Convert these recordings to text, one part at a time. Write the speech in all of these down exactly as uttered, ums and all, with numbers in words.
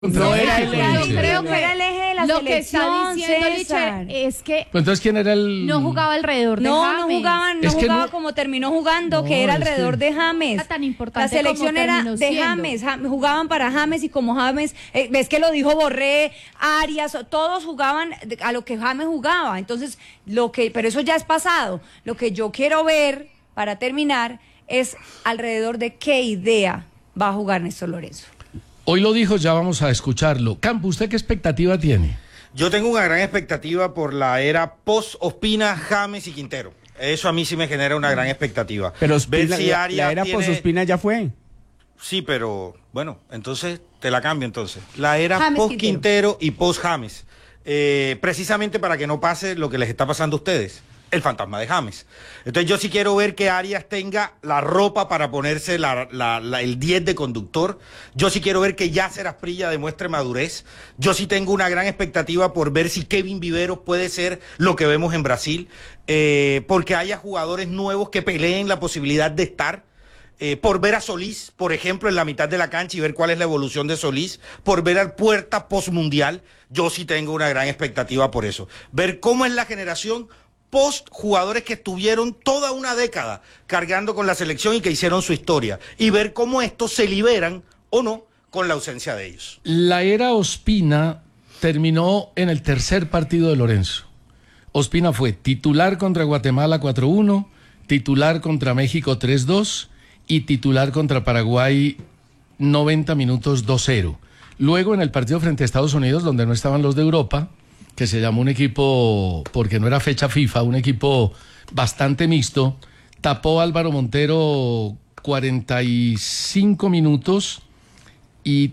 No era el eje. Yo creo que era el eje de la lo selección, que está diciendo César. Liche es que Pues entonces, ¿quién era el...? no jugaba alrededor de No, James. no jugaban, no Es que jugaba no- como terminó jugando, No, que era es alrededor que- de James. Era tan La importante selección como era terminó de siendo. James, Jam- jugaban para James y como James, eh, ves que lo dijo Borré, Arias, todos jugaban de- a lo que James jugaba. Entonces, lo que, pero eso ya es pasado. Lo que yo quiero ver, para terminar, es alrededor de qué idea va a jugar Néstor Lorenzo. Hoy lo dijo, ya vamos a escucharlo. Campo, ¿usted qué expectativa tiene? Yo tengo una gran expectativa por la era post-Ospina, James y Quintero. Eso a mí sí me genera una gran expectativa. Pero Ver Ospina, si la, Arias la era tiene- post-Ospina ya fue. Sí, pero bueno, entonces te la cambio entonces. La era James post-Quintero y post-James. Eh, precisamente para que no pase lo que les está pasando a ustedes. El fantasma de James. Entonces yo sí quiero ver que Arias tenga la ropa para ponerse la, la, la, el diez de conductor. Yo sí quiero ver que Yasser Asprilla demuestre madurez. Yo sí tengo una gran expectativa por ver si Kevin Viveros puede ser lo que vemos en Brasil. Eh, porque haya jugadores nuevos que peleen la posibilidad de estar. Eh, por ver a Solís, por ejemplo, en la mitad de la cancha y ver cuál es la evolución de Solís, por ver al Puerta post-mundial, yo sí tengo una gran expectativa por eso. Ver cómo es la generación post jugadores que estuvieron toda una década cargando con la selección y que hicieron su historia, y ver cómo estos se liberan o no con la ausencia de ellos. La era Ospina terminó en el tercer partido de Lorenzo. Ospina fue titular contra Guatemala cuatro uno, titular contra México tres dos y titular contra Paraguay noventa minutos dos cero. Luego en el partido frente a Estados Unidos, donde no estaban los de Europa, que se llamó un equipo, porque no era fecha FIFA, un equipo bastante mixto, tapó Álvaro Montero cuarenta y cinco minutos y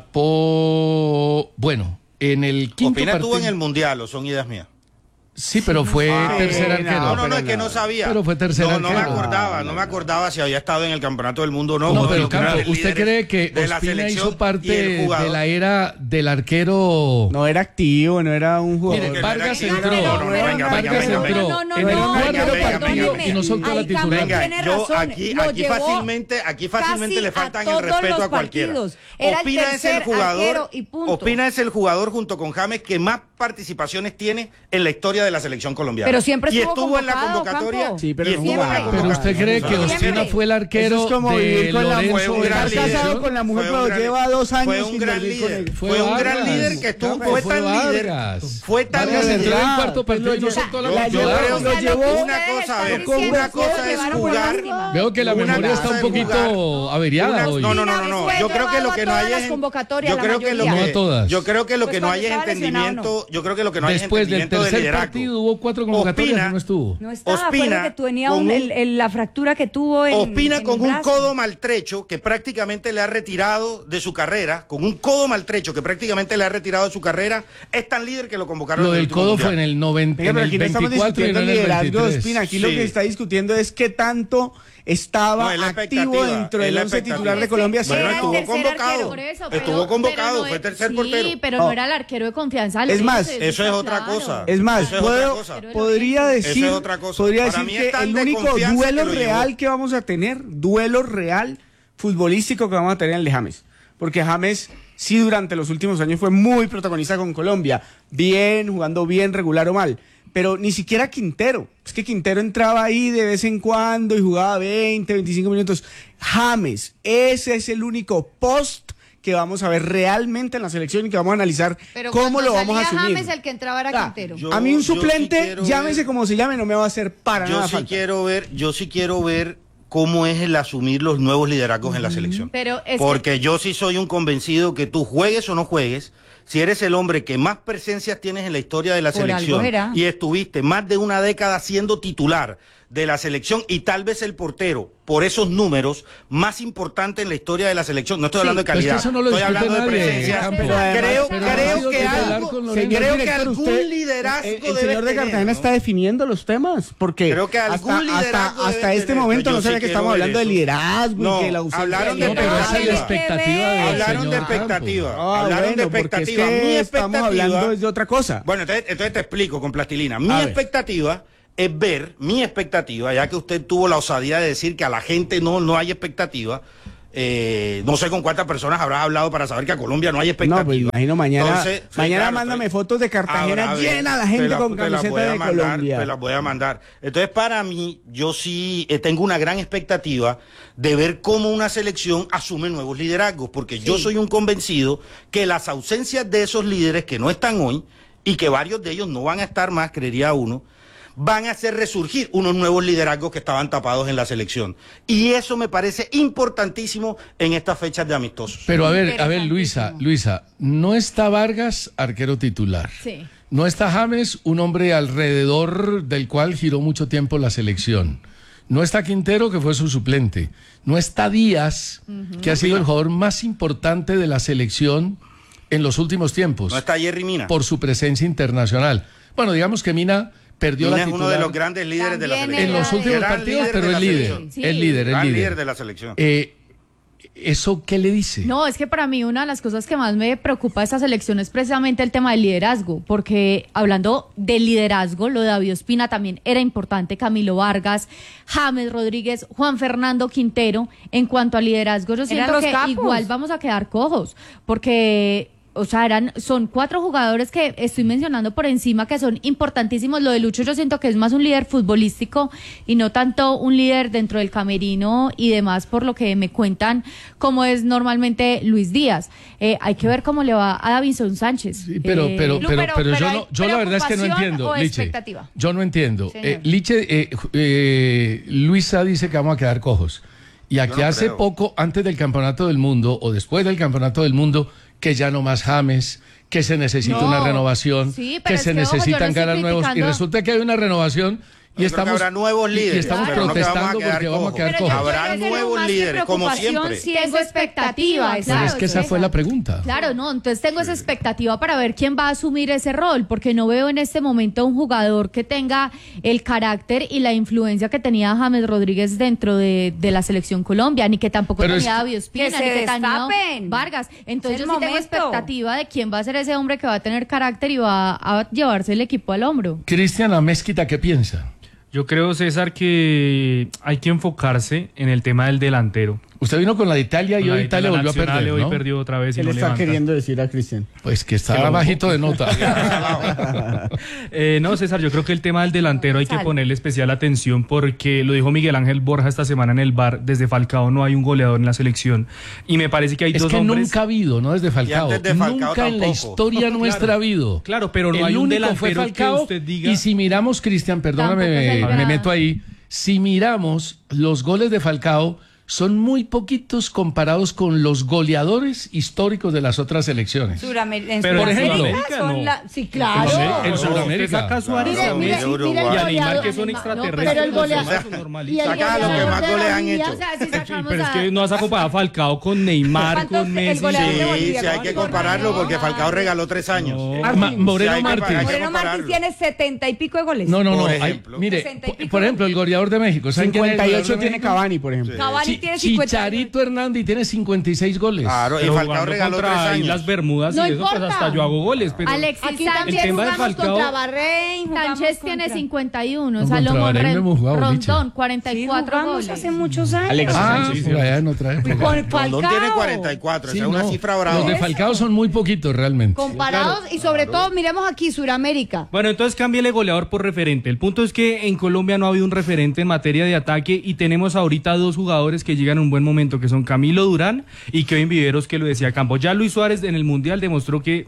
tapó, bueno, en el quinto Ospina partido... estuvo en el Mundial, o son ideas mías. Sí, pero fue Ah, tercer no, arquero. No, no, no, pero es que no no. sabía. Pero fue tercer No, no me arquero. acordaba, no me acordaba si había estado en el Campeonato del Mundo o no. No, Uno de pero los Campo, grandes ¿usted líderes cree que de la Ospina selección hizo parte y el jugador? de la era del arquero? No era activo, no era un jugador. Mire, que Vargas no era entró. activo. No, no, no, venga, Vargas venga, venga, entró. No, no, en el no, cuarto venga, venga, partido venga. y no soltó la Ahí Campo titular. Venga, tiene yo razón, aquí, lo aquí llevó fácilmente, aquí fácilmente casi le a faltan el todos respeto los a cualquiera. partidos. Era el Ospina es el tercer jugador, arquero y punto. Ospina es el jugador junto con James que más participaciones tiene en la historia de la selección colombiana. Pero siempre y estuvo estuvo en la convocado, convocatoria. Campo. Sí, pero y no estuvo en la jugaba. Pero convocatoria. usted cree que Siempre. Ospina fue el arquero Eso es como de vivir con la Lorenzo Fue un de la gran estar líder. casado con la mujer, Fue un pero gran- lleva dos años Fue un sin gran dormir con líder. él. Fue Fue un gran Vargas. líder que estuvo, Campo, fue fue tan líder. Vargas. Fue tan Vargas líder. entró en el verdad, cuarto pues partido y lo no lle- soltó Yo, la la yo llevó- creo, lo llevó- una cosa, a ver, con una Brasil, cosa es llevaron jugar. lástima. Veo que la Una memoria cosa está un es poquito jugar. averiada Una- hoy. no, no, no, no, no. Fue Yo creo que llevado lo a que no todas hay las es convocatorias, yo la creo que lo mayoría. No a que todas. yo creo que lo Pues que no cuando hay es estaba lesionado, entendimiento, yo creo que lo que no hay es Después del entendimiento de tercer liderazgo. partido hubo cuatro convocatorias Ospina- y no estuvo. No estaba, Ospina, fue lo que tenía con un- un- el- el- la fractura que tuvo en Ospina en con el un brazo. codo maltrecho que prácticamente le ha retirado de su carrera, con un codo maltrecho que prácticamente le ha retirado de su carrera, es tan líder que lo convocaron. Lo en el del último codo mundial. fue en el noventa, Venga, en pero el aquí no estamos veinticuatro y no discutiendo en el el liderazgo de veintitrés. Ospina. Aquí lo Sí. que está discutiendo es qué tanto estaba No, es la activo expectativa, dentro es del la once expectativa. titular de Colombia. Bueno, Era el estuvo tercer convocado. arquero. Por eso, Estuvo pero- convocado, pero no fue es- tercer sí, portero. pero Oh. no era el arquero de confianza. Es más, eso es está otra claro. cosa. Es más, Eso es puedo- otra cosa. podría Eso decir, es otra cosa. podría Para decir mí que es tan el de único confianza duelo que lo llevó. real que vamos a tener, duelo real futbolístico que vamos a tener en el de James. Porque James sí durante los últimos años fue muy protagonista con Colombia, bien, jugando bien, regular o mal. Pero ni siquiera Quintero. Es que Quintero entraba ahí de vez en cuando y jugaba veinte, veinticinco minutos. James, ese es el único post que vamos a ver realmente en la selección y que vamos a analizar Pero cómo cuando lo vamos a salía asumir. James, el que entraba era Ah, Quintero. yo- a mí un yo sí suplente, quiero llámese ver- como se llame, no me va a hacer para Yo nada sí falta. quiero ver, yo sí quiero ver cómo es el asumir los nuevos liderazgos en la selección. Pero es que- Porque yo sí soy un convencido que tú juegues o no juegues, si eres el hombre que más presencias tienes en la historia de la Por algo selección era. y estuviste más de una década siendo titular de la selección y tal vez el portero, por esos números, más importante en la historia de la selección. No estoy Sí. hablando de Pero es que calidad, eso no lo estoy discute hablando de nadie, presencia. Campo. Pero además- creo pero creo ha sido que titular algo, con Lorenzo. creo que director, algún usted- liderazgo el, el debe señor de tener, Cartagena ¿no? está definiendo los temas, porque Creo que algún hasta, liderazgo hasta, hasta debe este tener. momento Yo no sí sabía que quiero estamos ver hablando de eso. liderazgo No, y que la ausencia hablaron de de No, pero esa es la Tiene que expectativa ver. del Hablaron de señor Campo. expectativa. Ah, Hablaron bueno, de porque es expectativa. que Mi estamos expectativa. hablando de otra cosa. Bueno, entonces, entonces te explico con plastilina. Mi A ver. expectativa es ver, mi expectativa, ya que usted tuvo la osadía de decir que a la gente no, no hay expectativa, Eh, no sé con cuántas personas habrás hablado para saber que a Colombia no hay No, expectativa. pues imagino mañana, Entonces, sí, mañana claro, mándame entonces, fotos de Cartagena ahora, a ver, llena la te gente la- con te las voy camiseta a de mandar, Colombia. Te las voy a mandar. Entonces, para mí, yo sí eh, tengo una gran expectativa de ver cómo una selección asume nuevos liderazgos, porque yo soy un convencido que las ausencias de esos líderes que no están hoy, y que varios de ellos no van a estar más, creería uno, van a hacer resurgir unos nuevos liderazgos que estaban tapados en la selección. Y eso me parece importantísimo en estas fechas de amistosos. Pero a ver, a ver, Luisa, Luisa, no está Vargas, arquero titular. Sí. No está James, un hombre alrededor del cual giró mucho tiempo la selección. No está Quintero, que fue su suplente. No está Díaz, que ha sido el jugador más importante de la selección en los últimos tiempos. No está Jerry Mina. Por su presencia internacional. Bueno, digamos que Mina perdió Mina la es titular uno de los grandes líderes de la También selección. en los Gran últimos Gran partidos, líder pero de la el líder, selección. Sí. el líder, el Gran líder. líder de la selección. Eh, ¿Eso qué le dice? No, es que para mí una de las cosas que más me preocupa de esta selección es precisamente el tema del liderazgo, porque hablando de liderazgo, lo de David Ospina también era importante, Camilo Vargas, James Rodríguez, Juan Fernando Quintero. En cuanto a liderazgo, yo siento los que capos. igual vamos a quedar cojos, porque... O sea, eran, son cuatro jugadores que estoy mencionando por encima que son importantísimos. Lo de Lucho yo siento que es más un líder futbolístico y no tanto un líder dentro del camerino y demás, por lo que me cuentan como es normalmente Luis Díaz. Eh, hay que ver cómo le va a Davinson Sánchez. Sí, pero, Eh, pero, Lu, pero, pero- pero yo, pero no, hay yo la verdad es que no preocupación entiendo, o Liche. expectativa. Yo no entiendo. Señor. Eh, Liche, eh, eh, Luisa dice que vamos a quedar cojos. Y aquí no hace creo. poco, antes del Campeonato del Mundo o después del Campeonato del Mundo, que ya no más James, que se necesita No, una renovación, sí, pero que es se que, ojo, yo no necesitan estoy caras nuevos. Y criticando- resulta que hay una renovación y Yo creo estamos, que habrá nuevos y- líderes, y estamos claro. pero no que vamos a protestando quedar porque vamos a cojos. quedar Pero yo cojos. creo Habrá que sería nuevos más que líderes, como preocupación siempre. si Tengo es expectativa. expectativa, Pero claro, es que esa sí. fue la pregunta. Claro, no, entonces tengo esa expectativa para ver quién va a asumir ese rol, porque no veo en este momento un jugador que tenga el carácter y la influencia que tenía James Rodríguez dentro de, de la selección Colombia, ni que tampoco Pero es tenía que- David Ospina, Que se ni que tenía destapen. Vargas. Entonces Es yo el sí tengo momento. expectativa de quién va a ser ese hombre que va a tener carácter y va a llevarse el equipo al hombro. Cristian Amezquita, ¿qué piensa? Yo creo, César, que hay que enfocarse en el tema del delantero. Usted vino con la de Italia y La hoy de Italia volvió a Nacional perder, hoy ¿no? perdió otra vez y ¿Qué no le está levanta. queriendo decir a Cristian? Pues que está Que lo- bajito de nota. Eh, no, César, yo creo que el tema del delantero hay que Sal. ponerle especial atención porque lo dijo Miguel Ángel Borja esta semana en el bar, desde Falcao no hay un goleador en la selección. Y me parece que hay Es dos que hombres... nunca ha habido, ¿no? Desde Falcao. antes de Falcao Nunca en la tampoco. historia nuestra ha habido. Claro, pero no El hay un único fue delantero que Falcao. usted diga... Y si miramos, Cristian, perdóname, Tampoco es el me, me gran. meto ahí. Si miramos los goles de Falcao, son muy poquitos comparados con los goleadores históricos de las otras selecciones. Suramer- en Pero en Sudamérica Sudamérica son no. la- Sí, claro. En No, Sudamérica. usted saca a Suárez Claro, a mire, Messi mire, y a Uruguay. Neymar, que son No, extraterrestres. pero el los golea- demás son y normalistas. el Saca a los que goleador más de goles han Bolivia, hecho. o sea, si sacamos Pero es a- que no vas a comparar a Falcao con Neymar, ¿Cuántos- con el Messi. goleador de Sí, Bolivia, sí, hay que compararlo porque Falcao regaló tres años. No. Ma- Moreno Sí, hay que Martins. pagar- hay que Moreno Martins compararlo. tiene setenta y pico de goles. No, no, no. Por hay- ejemplo. mire, sesenta y por, pico por ejemplo, el goleador de México. ¿Saben quién es el cincuenta y goleador ocho de tiene México? Cavani, por ejemplo. Cavani Chi- tiene cincuenta. Chicharito Hernández tiene cincuenta y seis goles. Claro, y Pero Falcao jugando regaló tres contra años. Islas Bermudas No y eso, pues importa. hasta yo hago goles. Pero Alexis Aquí Sánchez, también tema de jugamos Falcao- contra Bahrein. jugamos Sánchez tiene contra- cincuenta y uno, No, contra Salomón Bahrein no Ren- hemos jugado, Licha. Rondón, cuarenta y Sí, cuatro jugamos goles. hace muchos años. Alexis Ah, Sí, sí, por allá en otra época. Con Rondón Falcao. tiene cuarenta y cuatro, Sí, esa es una no, cifra los brava. de Falcao son muy poquitos realmente. Comparados y sobre todo, miremos aquí, Suramérica. Bueno, entonces cámbiale goleador por referente. El punto es que en Colombia no ha habido un referente en materia de ataque y tenemos ahorita dos jugadores que llegan en un buen momento, que son Camilo Durán y Kevin Viveros, que lo decía Campos. Ya Luis Suárez en el Mundial demostró que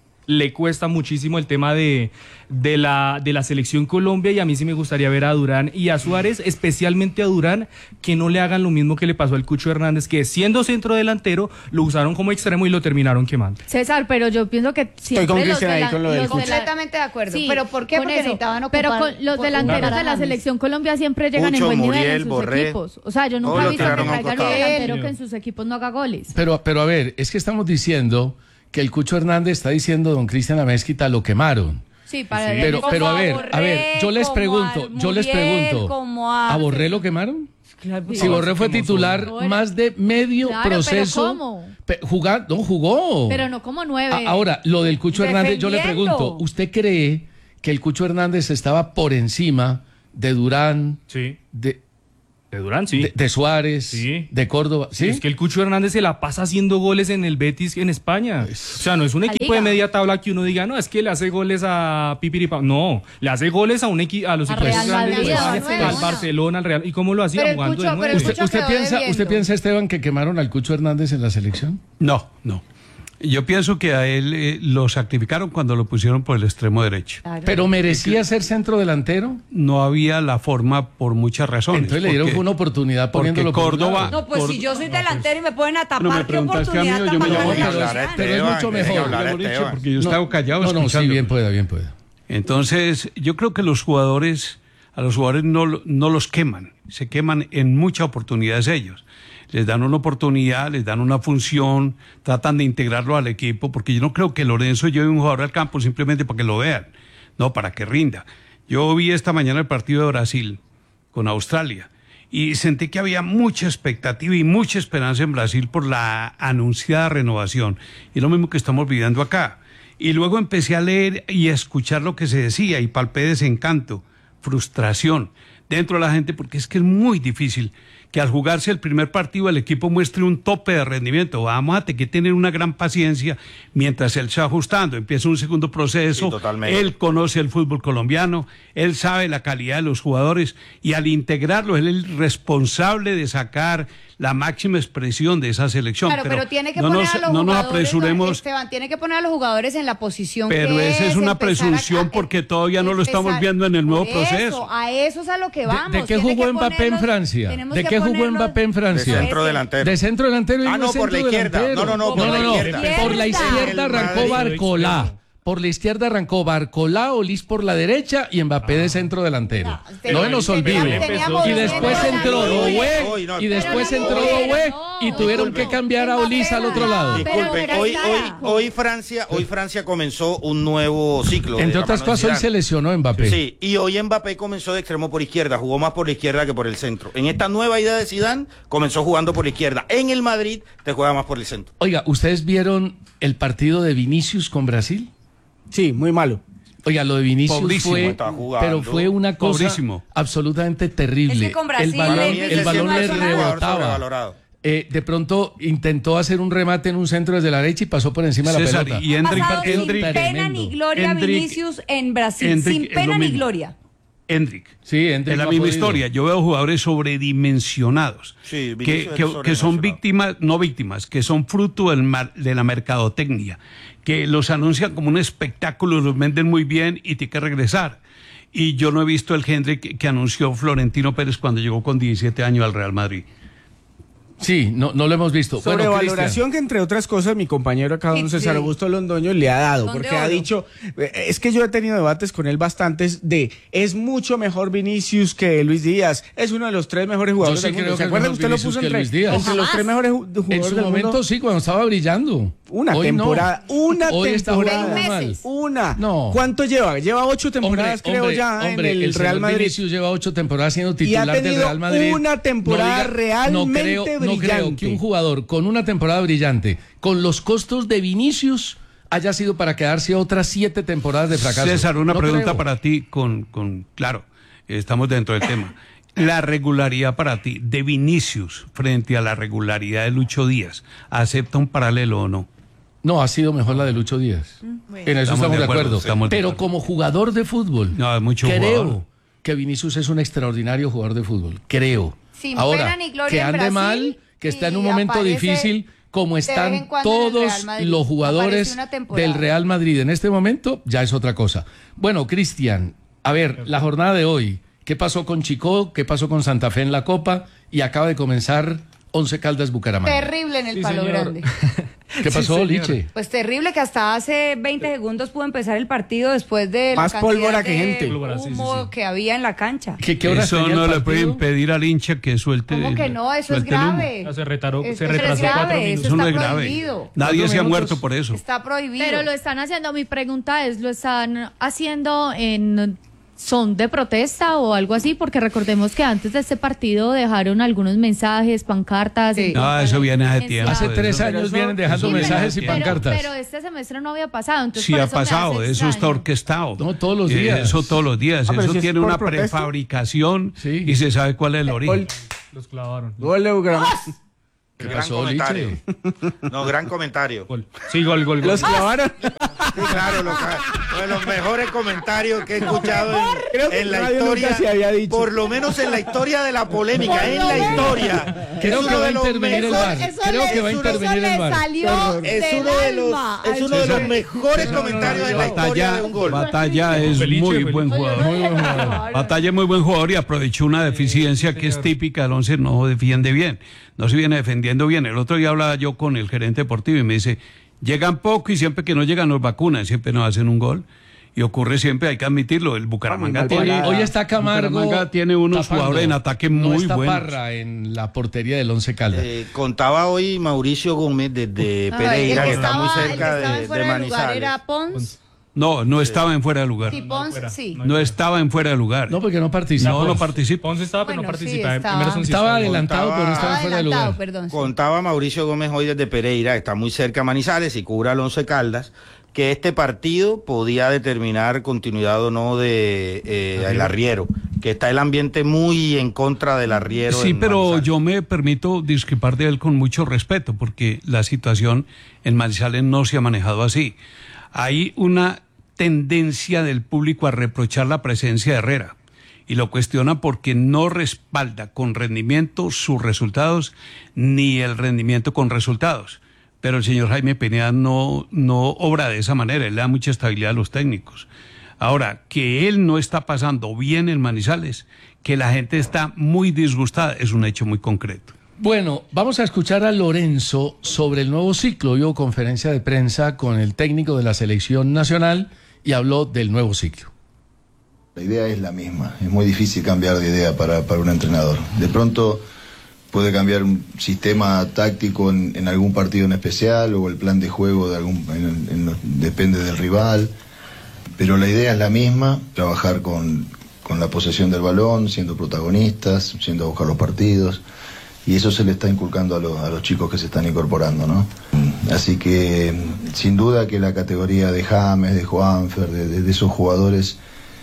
le cuesta muchísimo el tema de, de, la, de la selección Colombia y a mí sí me gustaría ver a Durán y a Suárez, especialmente a Durán, que no le hagan lo mismo que le pasó al Cucho Hernández, que siendo centro delantero lo usaron como extremo y lo terminaron quemando. César, pero yo pienso que siempre con los Cristian ahí delan- con lo del los Cucho. de la- Completamente de acuerdo. Sí, ¿Pero por qué? con Porque eso. necesitaban Pero ocupar con los por- delanteros Claro. de la selección Colombia siempre llegan Pucho, en buen nivel Muriel, en sus Borré. equipos. O sea, yo nunca Todos he lo visto que tiraron a un traigan un costado. delantero que en sus equipos no haga goles. Pero, pero a ver, es que estamos diciendo que el Cucho Hernández está diciendo, don Cristian Amezquita, lo quemaron. Sí, para Sí. Pero, Como pero a a ver, Borré, a ver, yo les como pregunto, al yo les Muriel, pregunto, como a- ¿a Borré lo quemaron? Claro, Si no, Borré fue titular Bueno. más de medio Claro, pero proceso. ¿cómo? Pe- jugar, no jugó. Pero no como nueve. A- Ahora, lo del Cucho Hernández, yo le Defendiendo. pregunto, ¿usted cree que el Cucho Hernández estaba por encima de Durán, Sí. de De Durán, sí. De, de Suárez, Sí. de Córdoba. ¿Sí? Es que el Cucho Hernández se la pasa haciendo goles en el Betis en España. O sea, no es un La equipo Liga. de media tabla que uno diga, no, es que le hace goles a Pipiripa. No, le hace goles a un equi a los A equipos Real grandes, Madrid, pues, a al Barcelona. Barcelona, al Real. ¿Y cómo lo hacía? Pero el Jugando de Cucho- nueve. pero el ¿Usted, Cucho usted quedó piensa, debiendo. ¿Usted piensa, Esteban, que quemaron al Cucho Hernández en la selección? No, no. Yo pienso que a él eh, lo sacrificaron cuando lo pusieron por el extremo derecho. Claro. ¿Pero merecía ser centro delantero? No había la forma por muchas razones. Entonces le dieron porque- una oportunidad porque poniéndolo por un Córdoba- lado. No, pues Por- si yo soy delantero y me ponen a No me tapar, ¿qué preguntaste a mí, oportunidad yo tan me bacana llamo le Esteban. dan? Pero es mucho Esteban, mejor. hablar, Mejor dicho, Esteban. porque yo estaba callado No, no, sí, escuchándolo. bien pueda, bien pueda. Entonces, yo creo que los jugadores, a los jugadores no, lo- no los queman, se queman en muchas oportunidades ellos. Les dan una oportunidad, les dan una función, tratan de integrarlo al equipo, porque yo no creo que Lorenzo lleve un jugador al campo simplemente para que lo vean, no, para que rinda. Yo vi esta mañana el partido de Brasil con Australia y sentí que había mucha expectativa y mucha esperanza en Brasil por la anunciada renovación. Y lo mismo que estamos viviendo acá. Y luego empecé a leer y a escuchar lo que se decía y palpé desencanto, frustración dentro de la gente, porque es que es muy difícil que al jugarse el primer partido el equipo muestre un tope de rendimiento. Vamos a tener que tener una gran paciencia mientras él se va ajustando. Empieza un segundo proceso, Sí, totalmente. él conoce el fútbol colombiano, él sabe la calidad de los jugadores y al integrarlo él es el responsable de sacar la máxima expresión de esa selección. Claro, pero, tiene que no poner nos, a los no nos jugadores, apresuremos. Esteban, tiene que poner a los jugadores en la posición Pero que esa es una empezar a- presunción porque todavía no lo estamos viendo en el nuevo por eso, proceso. A eso es a lo que ¿De- vamos. ¿De, qué Tiene jugó que Mbappé en ponerlos- Francia? tenemos ¿De que qué jugó ponerlos- Mbappé en De Francia? centro delantero. De centro delantero y Ah, no no, es por la centro izquierda. delantero. No, no, no, por no, la no, izquierda. Por la izquierda El arrancó Madrid. Barcolá. Por la izquierda arrancó Barcolá, Olís por la derecha y Mbappé de centro delantero. No, No, tenía- se nos tenía- olvide. teníamos Y dos después centros entró delanteros. Doué Hoy no, y después pero no, entró pero Doué no, y tuvieron que disculpe. cambiar a Olís al otro lado. Pero Disculpe, era hoy, clara. hoy, hoy Francia, hoy Francia comenzó un nuevo ciclo. de Entre la otras mano de cosas, hoy Zidane. se lesionó Mbappé. Sí, y hoy Mbappé comenzó de extremo por izquierda, jugó más por la izquierda que por el centro. En esta nueva idea de Zidane, comenzó jugando por la izquierda. En el Madrid, te juega más por el centro. Oiga, ¿ustedes vieron el partido de Vinicius con Brasil? Sí, muy malo. Oiga, lo de Vinicius Pobrísimo, fue, está jugando. pero fue una cosa Pobrísimo. absolutamente terrible. Es que con Brasil, el balón, Para mí el ese balón sí le es un jugador rebotaba. sobrevalorado. Eh, de pronto intentó hacer un remate en un centro desde la derecha y pasó por encima de la César, pelota. y Ha Endrick, pasado sin Endrick, pena tremendo. ni gloria Endrick- Vinicius en Brasil, Endrick sin es pena lo ni mismo. gloria. Endrick. Sí, Endrick Es la no ha misma podido. historia. Yo veo jugadores sobredimensionados Sí, que, Vinicius que- es que son sobredimensionado. víctimas, no víctimas, que son fruto del mar- de la mercadotecnia, que los anuncian como un espectáculo, los venden muy bien y tiene que regresar. Y yo no he visto el Hendrick que, que anunció Florentino Pérez cuando llegó con diecisiete años al Real Madrid. Sí, no, no lo hemos visto. Bueno, Sobrevaloración que entre otras cosas mi compañero acá, don Sí, César sí. Augusto Londoño, le ha dado, Son de porque ha oro. dicho, eh, es que yo he tenido debates con él bastantes de, es mucho mejor Vinicius que Luis Díaz, es uno de los tres mejores jugadores sí del mundo. creo ¿Se que es acuerdan? mejor Usted lo Vinicius puso que entre, Luis Díaz. entre los Jamás. tres mejores ju- En jugadores su del momento mundo. sí, cuando estaba brillando. Una Hoy no. temporada, una Hoy está temporada. jugando Seis mal. meses. Una. No. ¿Cuánto lleva? Lleva ocho Hombre, temporadas, creo hombre, ya, hombre, en el, señor Real Madrid. Vinicius lleva ocho temporadas siendo Y ha titular del tenido Real Madrid. una temporada realmente no creo, No creo brillante. que un jugador con una temporada brillante, con los costos de Vinicius, haya sido para quedarse otras siete temporadas de fracaso. César, una No pregunta creo. para ti con, con, claro, estamos dentro del tema. La regularidad para ti de Vinicius frente a la regularidad de Lucho Díaz, ¿acepta un paralelo o no? No, ha sido mejor la de Lucho Díaz. En eso estamos, de acuerdo. estamos de Pero acuerdo. como jugador de fútbol, No, es mucho creo jugador. que Vinicius es un extraordinario jugador de fútbol. Creo. Sin Ahora, pena ni gloria que en ande Brasil, mal, que está en un y momento aparece difícil, como de vez en están cuando en el todos Real Madrid. los Aparece jugadores una temporada. del Real Madrid en este momento, ya es otra cosa. Bueno, Cristian, a ver, la jornada de hoy, ¿qué pasó con Chicó? ¿Qué pasó con Santa Fe en la Copa? Y acaba de comenzar Once Caldas Bucaramanga. Terrible en el Sí, Palo señor. Grande. ¿Qué pasó, señor. Liche? Pues terrible que hasta hace veinte segundos pudo empezar el partido después de la Más cantidad pólvora que de gente. Pólvora, sí, sí, humo sí. que había en la cancha. ¿Qué, qué horas Eso tenía no el le puede partido? impedir al hincha que suelte. ¿Cómo que el- no? Eso es suelte el humo. grave. No, se retaró- Es- se eso es retrasó grave, cuatro eso minutos. Eso no está es grave. prohibido. Nadie ¿Cuatro se ha minutos? muerto por eso. Está prohibido. Pero lo están haciendo. Mi pregunta es, ¿lo están haciendo en son de protesta o algo así? Porque recordemos que antes de este partido dejaron algunos mensajes, pancartas. Sí. en No, contra eso de viene la hace violencia. tiempo. Hace Eso- tres pero años eso- vienen dejando Sí, mensajes y pero- pancartas. Pero este semestre no había pasado. Entonces Sí por ha eso me hace pasado, eso está extraño. orquestado. No, todos los Eh, días. Eso todos los días. Ah, pero Eso si es tiene por una protesta. prefabricación Sí. y se sabe cuál es el origen. Ol- Los clavaron. Gol de Bucaramanga. ¿Qué Gran pasó, comentario. Liche? No, gran comentario. Gol. Sí, gol, gol, gol. Los clavaron. Sí, claro, lo ca- uno de los mejores comentarios que he escuchado Creo en, que en la radio historia, nunca se había dicho. por lo menos en la historia de la polémica, en la historia. Creo Es que uno va a de los intervenir el mejores- VAR. Eso Creo le- que va a eso intervenir le el VAR. salió Es del uno de los, alma es al uno de los señor. mejores No, no, no, comentarios no, de la no, historia Batalla, de un gol. Batalla es Felice, muy felice. buen jugador. Muy buen jugador. Batalla es muy buen jugador y aprovechó una deficiencia que es típica del once, no defiende bien, no se viene defendiendo bien. El otro día hablaba yo con el gerente deportivo y me dice, llegan poco y siempre que no llegan nos vacunan, siempre nos hacen un gol. Y ocurre siempre, hay que admitirlo, el Bucaramanga Vamos, tiene... Hoy, hoy está Camargo. Bucaramanga tiene unos tapando. jugadores en ataque No muy está buenos. Parra en la portería del Once Caldas. Eh, contaba hoy Mauricio Gómez desde No, Pereira, el que está muy estaba- el cerca que estaba de, fuera de de lugar Manizales. era Pons. No, no estaba en fuera de lugar. Sí, Pons, fuera. sí. No, No estaba en fuera de lugar. No, porque no participó. No, no participó. Ponce estaba, pero Bueno, no sí, participa. estaba- Primero son Estaba Cisco. adelantado, pero no estaba Estaba fuera de adelantado, lugar. perdón. sí. Contaba Mauricio Gómez hoy desde Pereira, que está muy cerca a Manizales y cubre al Once Caldas, que este partido podía determinar continuidad o no de eh, el arriero, que está el ambiente muy en contra del arriero. Sí, en pero Manizales. yo me permito discrepar de él con mucho respeto, porque la situación en Manizales no se ha manejado así. Hay una tendencia del público a reprochar la presencia de Herrera y lo cuestiona porque no respalda con rendimiento sus resultados ni el rendimiento con resultados. Pero el señor Jaime Pineda no, no obra de esa manera, él le da mucha estabilidad a los técnicos. Ahora, que él no está pasando bien en Manizales, que la gente está muy disgustada, es un hecho muy concreto. Bueno, vamos a escuchar a Lorenzo sobre el nuevo ciclo. Hubo conferencia de prensa con el técnico de la selección nacional y habló del nuevo ciclo. La idea es la misma, es muy difícil cambiar de idea para, para un entrenador. De pronto puede cambiar un sistema táctico en, en algún partido en especial o el plan de juego de algún, en, en, depende del rival, pero la idea es la misma, trabajar con, con la posesión del balón, siendo protagonistas, siendo a buscar los partidos, y eso se le está inculcando a, los, a los chicos que se están incorporando, ¿no? Así que sin duda que la categoría de James, de Juanfer, de, de, de esos jugadores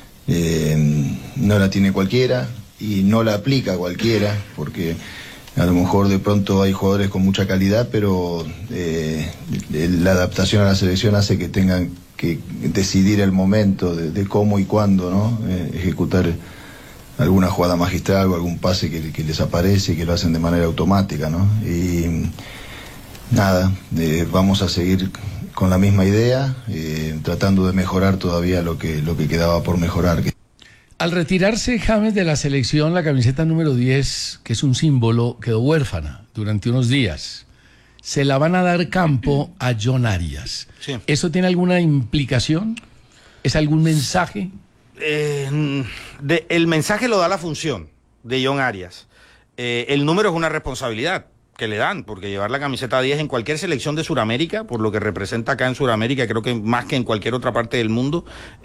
eh, no la tiene cualquiera y no la aplica cualquiera, porque a lo mejor de pronto hay jugadores con mucha calidad, pero eh, la adaptación a la selección hace que tengan que decidir el momento de, de cómo y cuándo, ¿no? Eh, ejecutar alguna jugada magistral o algún pase que, que les aparece y que lo hacen de manera automática, ¿no? Y nada, eh, vamos a seguir con la misma idea, eh, tratando de mejorar todavía lo que, lo que quedaba por mejorar. Al retirarse James de la selección, la camiseta número diez, que es un símbolo, quedó huérfana durante unos días. Se la van a dar campo a John Arias. Sí. ¿Eso tiene alguna implicación? ¿Es algún mensaje? Eh, de- el mensaje lo da la función de John Arias. Eh, el número es una responsabilidad que le dan, porque llevar la camiseta diez en cualquier selección de Sudamérica, por lo que representa acá en Sudamérica, creo que más que en cualquier otra parte del mundo,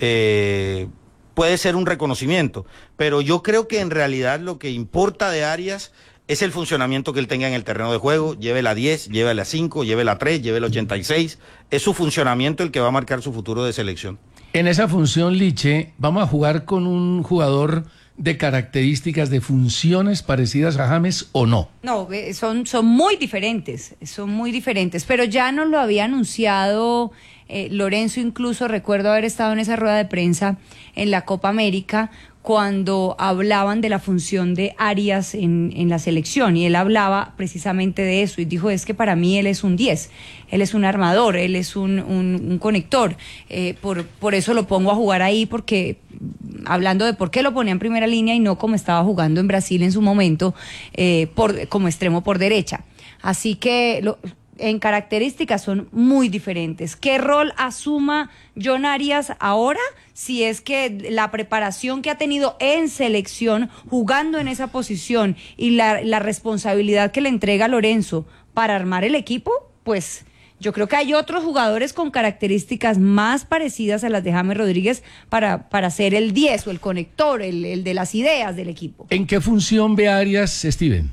eh, puede ser un reconocimiento. Pero yo creo que en realidad lo que importa de Arias es el funcionamiento que él tenga en el terreno de juego. Lleve la diez, lleve la cinco, lleve la tres, lleve la ochenta y seis. Es su funcionamiento el que va a marcar su futuro de selección. En esa función, Liche, vamos a jugar con un jugador de características, de funciones parecidas a James o no. No, eh, son, son muy diferentes, son muy diferentes, pero ya nos lo había anunciado eh, Lorenzo, incluso recuerdo haber estado en esa rueda de prensa en la Copa América cuando hablaban de la función de Arias en, en la selección, y él hablaba precisamente de eso y dijo, es que para mí él es un diez, él es un armador, él es un, un, un conector, eh, por, por eso lo pongo a jugar ahí, porque hablando de por qué lo ponía en primera línea y no como estaba jugando en Brasil en su momento, eh, por, como extremo por derecha. Así que lo, en características son muy diferentes. ¿Qué rol asuma John Arias ahora? Si es que la preparación que ha tenido en selección, jugando en esa posición, y la, la responsabilidad que le entrega Lorenzo para armar el equipo, pues yo creo que hay otros jugadores con características más parecidas a las de James Rodríguez para, para ser el diez o el conector, el, el de las ideas del equipo. ¿En qué función ve a Arias, Steven?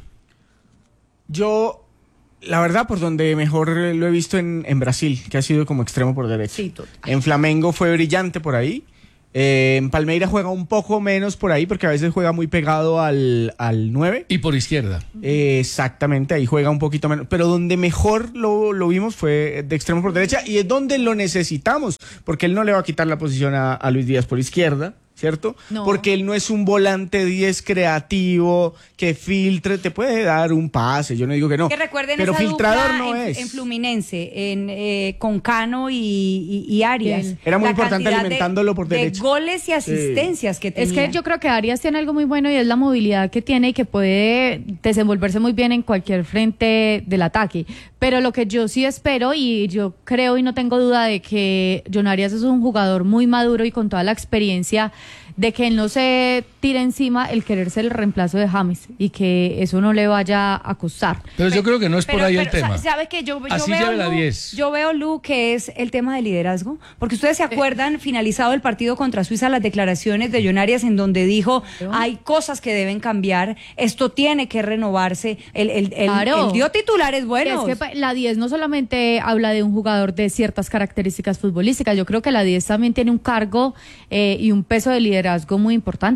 Yo, la verdad, por donde mejor lo he visto en, en Brasil, que ha sido como extremo por derecha. Sí, total. En Flamengo fue brillante por ahí. Eh, en Palmeiras juega un poco menos por ahí porque a veces juega muy pegado al, al nueve. Y por izquierda. Eh, exactamente, ahí juega un poquito menos. Pero donde mejor lo, lo vimos fue de extremo por derecha y es donde lo necesitamos porque él no le va a quitar la posición a, a Luis Díaz por izquierda, ¿cierto? No. Porque él no es un volante diez creativo que filtre, te puede dar un pase, yo no digo que no. Que recuerden pero esa filtrador dupla no en, es. en Fluminense, en eh, con Cano y, y, y Arias. Bien. Era muy La importante cantidad alimentándolo de, por derecha. De goles y asistencias que Es tenía. que yo creo que Arias tiene algo muy bueno y es la movilidad que tiene y que puede desenvolverse muy bien en cualquier frente del ataque. Pero lo que yo sí espero y yo creo y no tengo duda de que John Arias es un jugador muy maduro y con toda la experiencia de que él no se tire encima el querer ser el reemplazo de James y que eso no le vaya a costar. Pero yo creo que no es por Pero- ahí el pero, tema. sa- ¿Sabe que yo, yo Así veo, lleve la Lu, diez. yo veo, Lu, que es el tema del liderazgo? Porque ustedes se acuerdan, finalizado el partido contra Suiza, las declaraciones de John Arias en donde dijo, hay cosas que deben cambiar, esto tiene que renovarse, el, el, el, Claro. el dio titulares buenos. Es que pa- la diez no solamente habla de un jugador de ciertas características futbolísticas, yo creo que la diez también tiene un cargo eh, y un peso de liderazgo muy importante.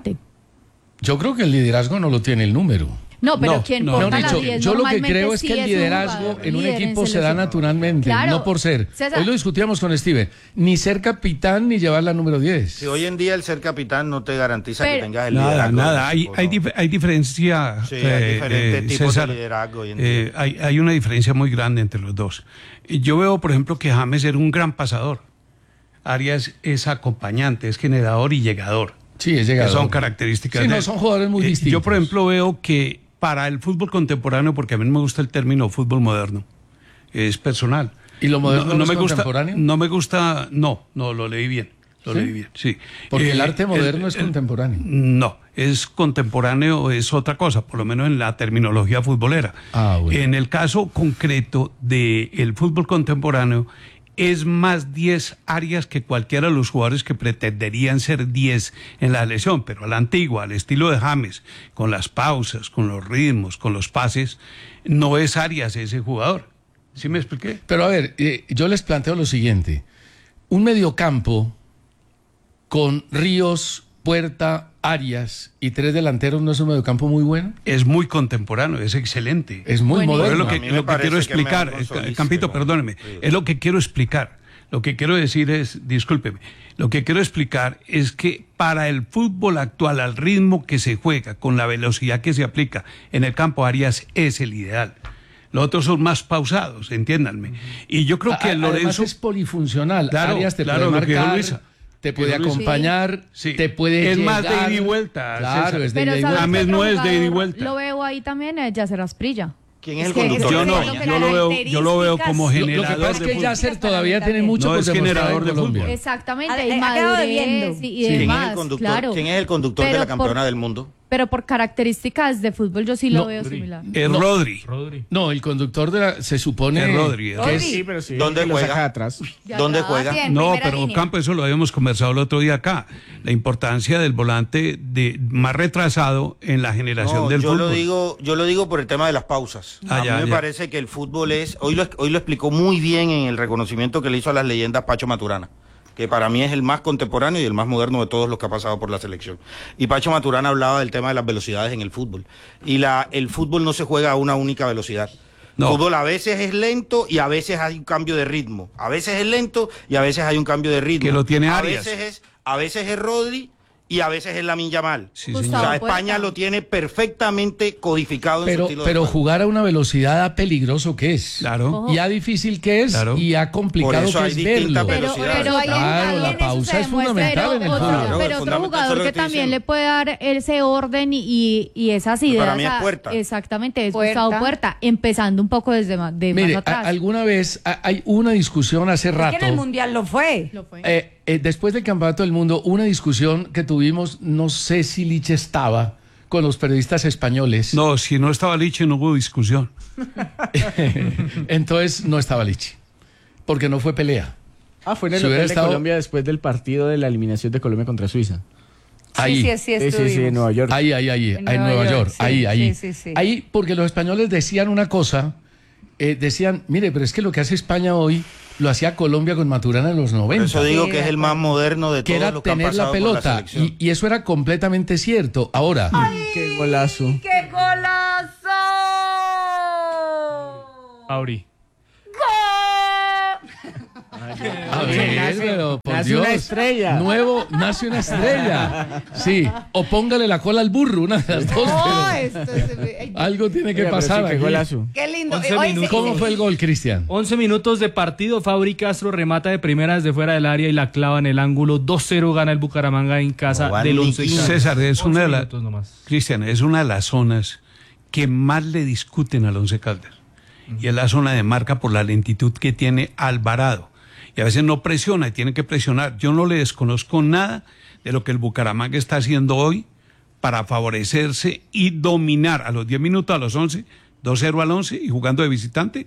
Yo creo que el liderazgo no lo tiene el número. No, pero No, quien no. porta Mejor la dicho, diez yo lo que normalmente creo es sí que el un liderazgo jugador en un líder equipo se da selección. naturalmente, Claro. no por ser. César- Hoy lo discutíamos con Steven, ni ser capitán ni llevar la número diez. Si hoy en día el ser capitán no te garantiza Pero- que tengas el Nada, liderazgo. nada. Hay, ¿o hay, no? dif- hay diferencia. Sí, hay diferentes tipos de César, liderazgo hoy en día. eh, hay, hay una diferencia muy grande entre los dos. Y Yo veo, por ejemplo, que James era un gran pasador. Arias es acompañante, es generador y llegador. Sí, es Que llegado. son características Sí, de no, él. son jugadores muy Eh, distintos. Yo, por ejemplo, veo que para el fútbol contemporáneo, porque a mí no me gusta el término fútbol moderno, es personal. ¿Y lo moderno no es me gusta, contemporáneo? No me gusta, no, no, lo leí bien. Lo ¿Sí? leí bien, sí. Porque Eh, el arte moderno el- es el- contemporáneo. No, es contemporáneo, es otra cosa, por lo menos en la terminología futbolera. Ah, bueno. En el caso concreto del fútbol contemporáneo, es más diez áreas que cualquiera de los jugadores que pretenderían ser diez en la selección, pero a la antigua, al estilo de James, con las pausas, con los ritmos, con los pases, no es Arias ese jugador. ¿Sí me expliqué? Pero a ver, eh, yo les planteo lo siguiente. Un mediocampo con Ríos, Puerta, Arias y tres delanteros no es un mediocampo muy bueno. Es muy contemporáneo, es excelente. Es muy Bueno, Pero es moderno. lo que, A mí me lo que parece quiero que explicar, mejor con eh, Solís, Campito, pero- perdóneme, sí. es lo que quiero explicar. Lo que quiero decir es, discúlpeme, lo que quiero explicar es que para el fútbol actual, al ritmo que se juega, con la velocidad que se aplica en el campo, Arias es el ideal. Los otros son más pausados, entiéndanme. Y yo creo que A- Además Lorenzo... es polifuncional. Claro, Arias te claro, puede lo que marcar, Luisa. te puede Que Luisa. acompañar, Sí. te puede Es más de llegar. ida y vuelta, Claro, César. es de Pero ida y ¿sabes vuelta. James qué no otro es de ida y jugador vuelta. Lo veo ahí también, eh, Yacer Asprilla. ¿Quién es el Es que- conductor? Yo es no, que yo lo veo, yo lo veo como Lo- lo que Lo que generador pasa es de que fútbol. Yacer todavía tiene mucho No, por es demostrar generador en de Colombia. fútbol. Exactamente, Ha- y ha quedado madurez debiendo. y, y Sí. ¿Quién demás, es el conductor, claro. ¿quién es el conductor de Pero la campeona por- del mundo? Pero por características de fútbol yo sí lo No, veo Rodri. similar. Es No. Rodri. Rodri. No, el conductor de la, se supone Es Rodri, es que Rodri. es- Sí, pero sí. ¿Dónde que lo juega? saca de atrás. De ¿Dónde atrás, juega? sí, en No, primera pero línea. Campo, eso lo habíamos conversado el otro día acá. La importancia del volante de más retrasado en la generación No, del yo fútbol. lo digo, yo lo digo por el tema de las pausas. Ah, a ya, mí me ya. parece que el fútbol es, hoy lo, hoy lo explicó muy bien en el reconocimiento que le hizo a las leyendas Pacho Maturana, que para mí es el más contemporáneo y el más moderno de todos los que ha pasado por la selección. Y Pacho Maturana hablaba del tema de las velocidades en el fútbol. Y la, el fútbol no se juega a una única velocidad. No. El fútbol a veces es lento y a veces hay un cambio de ritmo. A veces es lento y a veces hay un cambio de ritmo. Que lo tiene a Arias. veces es, a veces es Rodri y a veces es Lamine Yamal. Sí, Gustavo señor. O sea, Puerta. España lo tiene perfectamente codificado en su pero, estilo de pero juego. jugar a una velocidad a peligroso que es. Claro. Y a difícil que es Claro. y a complicado Por eso que hay es distintas verlo. Pero, velocidades. pero, ahí- Claro, ahí la en eso pausa se es demuestra. fundamental Pero en el otro, fútbol. Claro, pero otro fundamental, eso es jugador lo que que estoy también diciendo. le puede dar ese orden y, y, y esas ideas. para mí es a- Puerta. Exactamente, es Puerta. Gustavo Puerta, empezando un poco desde ma- de Mire, más a- atrás. alguna vez a- hay una discusión hace Es rato. que en el Mundial lo fue. Lo fue. Eh, eh, después del Campeonato del Mundo, una discusión que tuvimos, no sé si Liche estaba, con los periodistas españoles. No, si no estaba Liche no hubo discusión. Entonces no estaba Liche, porque no fue pelea. Ah, fue en el Si hubiera hotel de estado- Colombia después del partido de la eliminación de Colombia contra Suiza. Ahí. Sí, sí, sí, Sí, sí, estuvimos. sí, en Nueva York. Ahí, ahí, ahí, En ahí en Nueva Nueva York, York, sí, ahí, ahí. sí, sí, sí. Ahí, porque los españoles decían una cosa, eh, decían, mire, pero es que lo que hace España hoy lo hacía Colombia con Maturana en los noventa. Por eso digo que es el más moderno de que todos era los que han tener la pasado por la pelota, selección. y, y eso era completamente cierto. Ahora, ¡Ay, Qué golazo. qué golazo! Auri. a ver, nace- pero por nace Dios, una estrella. nuevo, nace una estrella. Sí, o póngale la cola al burro, una de las dos. No, pero esto es- ay, algo tiene que Oiga, pero pasar sí, qué aquí. golazo. Qué lindo. once Eh, oye, minutos. sí, ¿Cómo sí. fue el gol, Cristian? once minutos de partido, Fabri Castro remata de primera desde fuera del área y la clava en el ángulo. dos cero gana el Bucaramanga en casa No van del ni Once quince. Caldas. César, es once una de las... minutos nomás. Cristian, es una de las zonas que más le discuten al Once Caldas. Y es la zona de marca por la lentitud que tiene Alvarado. Y a veces no presiona y tiene que presionar. Yo no le desconozco nada de lo que el Bucaramanga está haciendo hoy para favorecerse y dominar a los diez minutos, a los once, dos cero al once y jugando de visitante.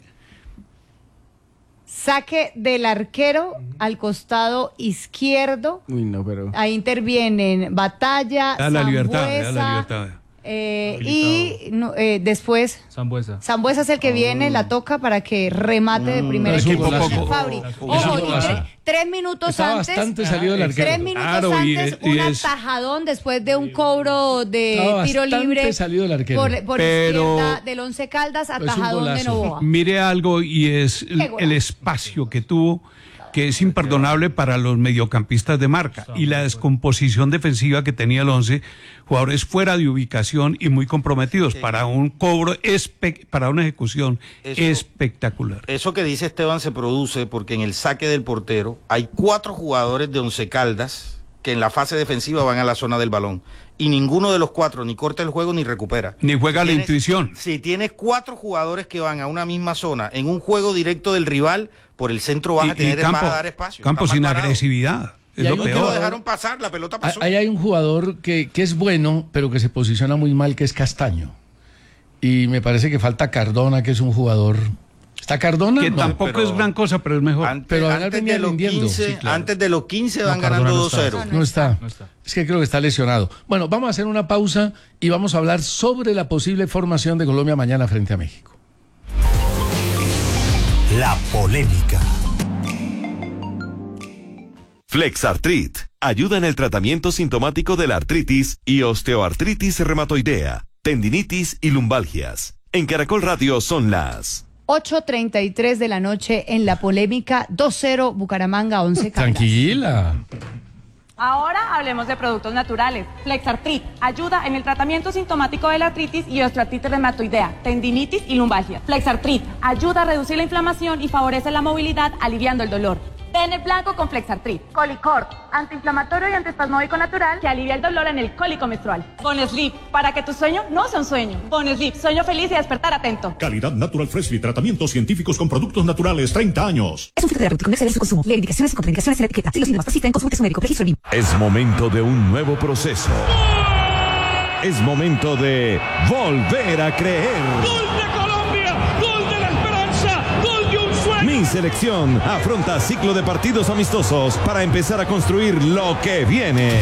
saque del arquero al costado izquierdo. Uy, no, pero... Ahí intervienen Batalla, Da la libertad, da la Sambuesa, libertad. eh, y no, eh, después Sambuesa. Sambuesa es el que viene, la toca para que remate de primera. es un equipo golazo. con Fabri. Es un Ojo, y golazo. tre- tres minutos Estaba antes. bastante salido el arquero. Tres minutos Claro, y antes, es- y un es- atajadón después de un cobro de Estaba tiro bastante libre salido el arquero. por, por Pero- izquierda del Once Caldas, un atajadón de golazo. Novoa. Mire algo y es el, Qué golazo. el espacio que tuvo, que es imperdonable para los mediocampistas de marca, y la descomposición defensiva que tenía el once, jugadores fuera de ubicación y muy comprometidos para un cobro, espe- para una ejecución Eso- espectacular. Eso que dice Esteban se produce porque en el saque del portero hay cuatro jugadores de Once Caldas que en la fase defensiva van a la zona del balón. Y ninguno de los cuatro ni corta el juego ni recupera. Ni juega Si la tienes- intuición. Si tienes cuatro jugadores que van a una misma zona en un juego directo del rival, por el centro vas a Y, y tener campo, más a dar espacio. campo Está sin mal parado. agresividad. Y Es hay lo un No te lo peor. dejaron pasar, la pelota pasó. Ahí hay un jugador que, que es bueno, pero que se posiciona muy mal, que es Castaño. Y me parece que falta Cardona, que es un jugador... ¿Está Cardona? Que No. tampoco pero- es gran cosa, pero es mejor. Antes, Pero ahora antes venía de los rindiendo. quince, Sí, claro. antes de los quince van No, ganando Cardona no dos está. cero. No está. No está. Es que creo que está lesionado. Bueno, vamos a hacer una pausa y vamos a hablar sobre la posible formación de Colombia mañana frente a México. La polémica. Flexartrit ayuda en el tratamiento sintomático de la artritis y osteoartritis reumatoidea, tendinitis y lumbalgias. En Caracol Radio son las... ocho treinta y tres de la noche en La Polémica, dos cero Bucaramanga, Once Caldas. Tranquila. Ahora hablemos de productos naturales. Flexartrit ayuda en el tratamiento sintomático de la artritis y osteoartritis reumatoidea, tendinitis y lumbalgia. Flexartrit ayuda a reducir la inflamación y favorece la movilidad, aliviando el dolor. Ten el blanco con Flexartrit. Colicort, antiinflamatorio y antiespasmódico natural que alivia el dolor en el cólico menstrual. Bonesleep, para que tu sueño no sea un sueño. Bonesleep, sueño feliz y despertar atento. Calidad Natural Freshly, tratamientos científicos con productos naturales, treinta años. Es un filtro diagnóstico, no exceder su consumo. Lee indicaciones y contraindicaciones en la etiqueta. Si los síntomas persisten, consulte a su médico. Registro B I M. Es momento de un nuevo proceso. Es momento de volver a creer. Mi selección afronta ciclo de partidos amistosos para empezar a construir lo que viene.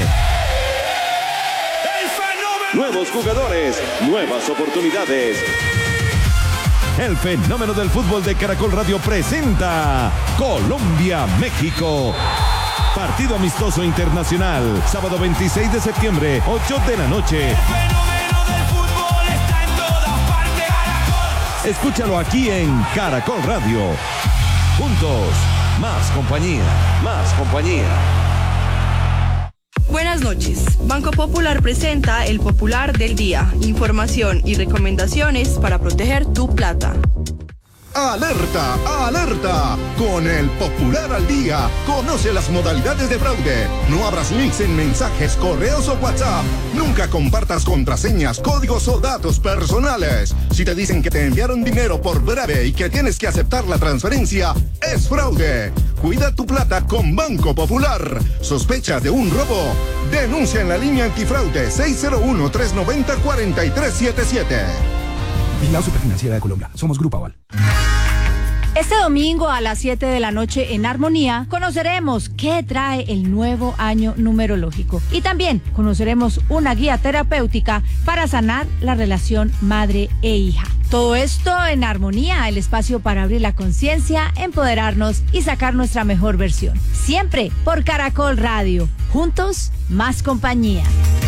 Nuevos jugadores, nuevas oportunidades. El fenómeno del fútbol de Caracol Radio presenta Colombia-México. Partido amistoso internacional, sábado veintiséis de septiembre, ocho de la noche. Escúchalo aquí en Caracol Radio. Juntos, más compañía, más compañía. Buenas noches. Banco Popular presenta el Popular del Día. Información y recomendaciones para proteger tu plata. ¡Alerta! ¡Alerta! Con el Popular al Día, conoce las modalidades de fraude. No abras links en mensajes, correos o WhatsApp. Nunca compartas contraseñas, códigos o datos personales. Si te dicen que te enviaron dinero por breve y que tienes que aceptar la transferencia, es fraude. Cuida tu plata con Banco Popular. ¿Sospecha de un robo? Denuncia en la línea antifraude seis cero uno, tres nueve cero, cuatro tres siete siete. Vigilado Superfinanciera de Colombia. Somos Grupo Aval. Este domingo a las siete de la noche en Armonía conoceremos qué trae el nuevo año numerológico y también conoceremos una guía terapéutica para sanar la relación madre e hija. Todo esto en Armonía, el espacio para abrir la conciencia, empoderarnos y sacar nuestra mejor versión. Siempre por Caracol Radio. Juntos, más compañía.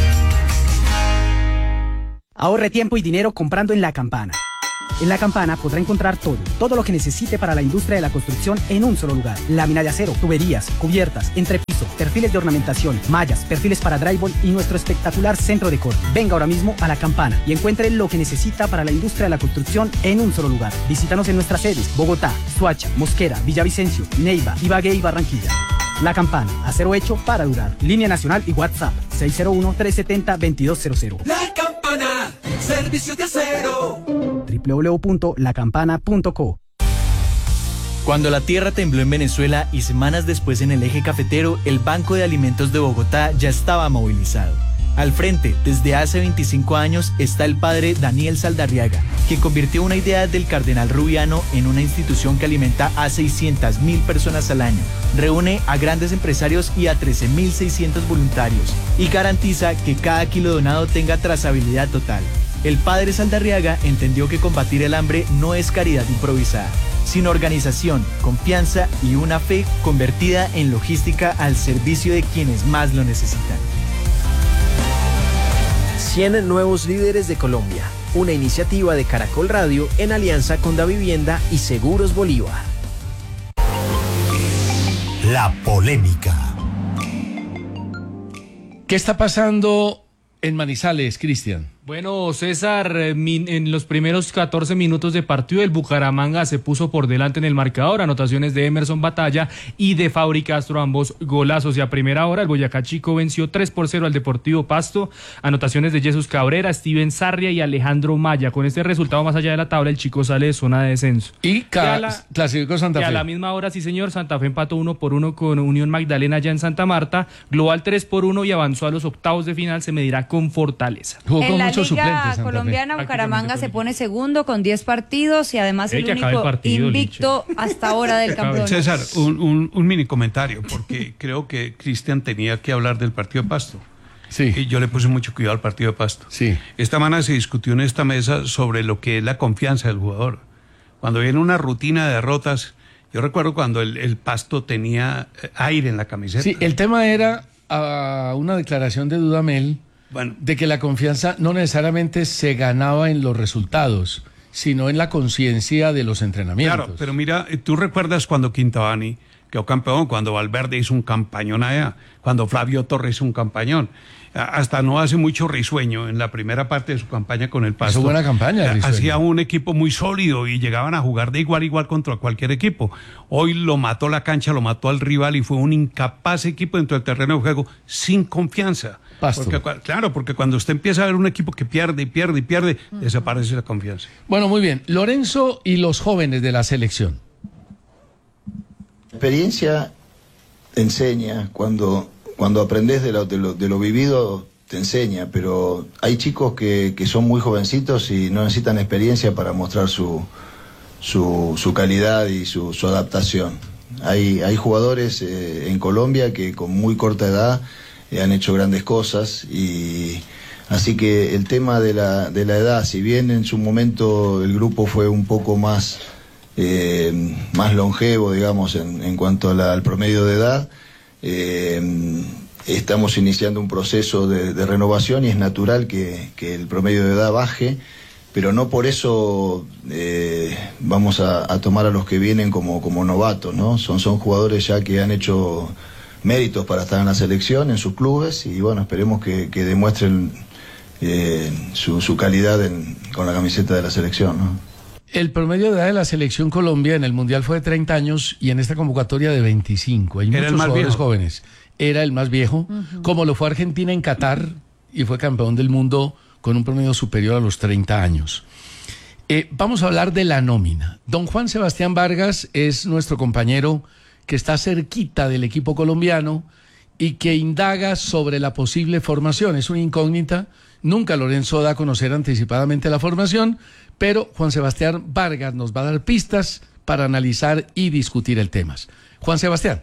Ahorre tiempo y dinero comprando en La Campana. En La Campana podrá encontrar todo, todo lo que necesite para la industria de la construcción en un solo lugar. Lámina de acero, tuberías, cubiertas, entrepiso, perfiles de ornamentación, mallas, perfiles para drywall y nuestro espectacular centro de corte. Venga ahora mismo a La Campana y encuentre lo que necesita para la industria de la construcción en un solo lugar. Visítanos en nuestras sedes: Bogotá, Soacha, Mosquera, Villavicencio, Neiva, Ibagué y Barranquilla. La Campana, acero hecho para durar. Línea nacional y WhatsApp seis cero uno, tres siete cero, dos dos cero cero. La Campana, servicios de acero. doble u doble u doble u punto la campana punto co. Cuando la tierra tembló en Venezuela y semanas después en el eje cafetero, el Banco de Alimentos de Bogotá ya estaba movilizado. Al frente, desde hace veinticinco años, está el padre Daniel Saldarriaga, quien convirtió una idea del cardenal Rubiano en una institución que alimenta a seiscientas mil personas al año, reúne a grandes empresarios y a trece mil seiscientos voluntarios y garantiza que cada kilo donado tenga trazabilidad total. El padre Saldarriaga entendió que combatir el hambre no es caridad improvisada, sino organización, confianza y una fe convertida en logística al servicio de quienes más lo necesitan. cien nuevos líderes de Colombia, una iniciativa de Caracol Radio en alianza con Davivienda y Seguros Bolívar. La polémica. ¿Qué está pasando en Manizales, Cristian? Bueno, César, en los primeros catorce minutos de partido, el Bucaramanga se puso por delante en el marcador, anotaciones de Emerson Batalla y de Fabri Castro, ambos golazos. Y a primera hora, el Boyacá Chico venció tres por cero al Deportivo Pasto, anotaciones de Jesús Cabrera, Steven Sarria y Alejandro Maya. Con este resultado, más allá de la tabla, el Chico sale de zona de descenso. Y ca- clasificó Santa Fe. Y a la misma hora, sí señor, Santa Fe empató uno por uno con Unión Magdalena allá en Santa Marta, global tres por uno y avanzó a los octavos de final, se medirá con Fortaleza. Jugó con la muchos Liga suplentes, colombiana, Bucaramanga se pone segundo con diez partidos y además Ey, el que acabe único el partido, invicto hasta ahora del campeonato. César, un, un, un mini comentario, porque creo que Cristian tenía que hablar del partido de Pasto. Sí. Y yo le puse mucho cuidado al partido de Pasto. Sí. Esta mañana se discutió en esta mesa sobre lo que es la confianza del jugador. Cuando viene una rutina de derrotas, yo recuerdo cuando el, el Pasto tenía aire en la camiseta. Sí, el tema era uh, una declaración de Dudamel. Bueno, de que la confianza no necesariamente se ganaba en los resultados, sino en la conciencia de los entrenamientos. Claro, pero mira, tú recuerdas cuando Quintabani quedó campeón, cuando Valverde hizo un campañón allá, cuando Flavio Torres hizo un campañón. Hasta no hace mucho Risueño, en la primera parte de su campaña con el Pasto. Hizo buena campaña, Risueño. Hacía un equipo muy sólido y llegaban a jugar de igual a igual contra cualquier equipo. Hoy lo mató la cancha, lo mató al rival y fue un incapaz equipo dentro del terreno de juego, sin confianza. Pasto. Porque, claro, porque cuando usted empieza a ver un equipo que pierde y pierde y pierde, uh-huh. desaparece la confianza. Bueno, muy bien. Lorenzo y los jóvenes de la selección. La experiencia te enseña, cuando, cuando aprendes de lo, de, lo, de lo vivido te enseña, pero hay chicos que, que son muy jovencitos y no necesitan experiencia para mostrar su, su, su calidad y su, su adaptación. Hay, hay jugadores eh, en Colombia que con muy corta edad eh, han hecho grandes cosas y así que el tema de la, de la edad, si bien en su momento el grupo fue un poco más Eh, más longevo, digamos, en, en cuanto a la, al promedio de edad, eh, estamos iniciando un proceso de, de renovación y es natural que, que el promedio de edad baje, pero no por eso eh, vamos a, a tomar a los que vienen como, como novatos, ¿no? Son, son jugadores ya que han hecho méritos para estar en la selección, en sus clubes, y bueno, esperemos que, que demuestren eh, su, su calidad en, con la camiseta de la selección, ¿no? El promedio de edad de la selección Colombia en el Mundial fue de treinta años y en esta convocatoria de veinticinco. Hay Era muchos jugadores viejo. jóvenes. Era el más viejo, Ujú. como lo fue Argentina en Qatar y fue campeón del mundo con un promedio superior a los treinta años. Eh, vamos a hablar de la nómina. Don Juan Sebastián Vargas es nuestro compañero que está cerquita del equipo colombiano y que indaga sobre la posible formación. Es una incógnita. Nunca Lorenzo da a conocer anticipadamente la formación, pero Juan Sebastián Vargas nos va a dar pistas para analizar y discutir el tema. Juan Sebastián.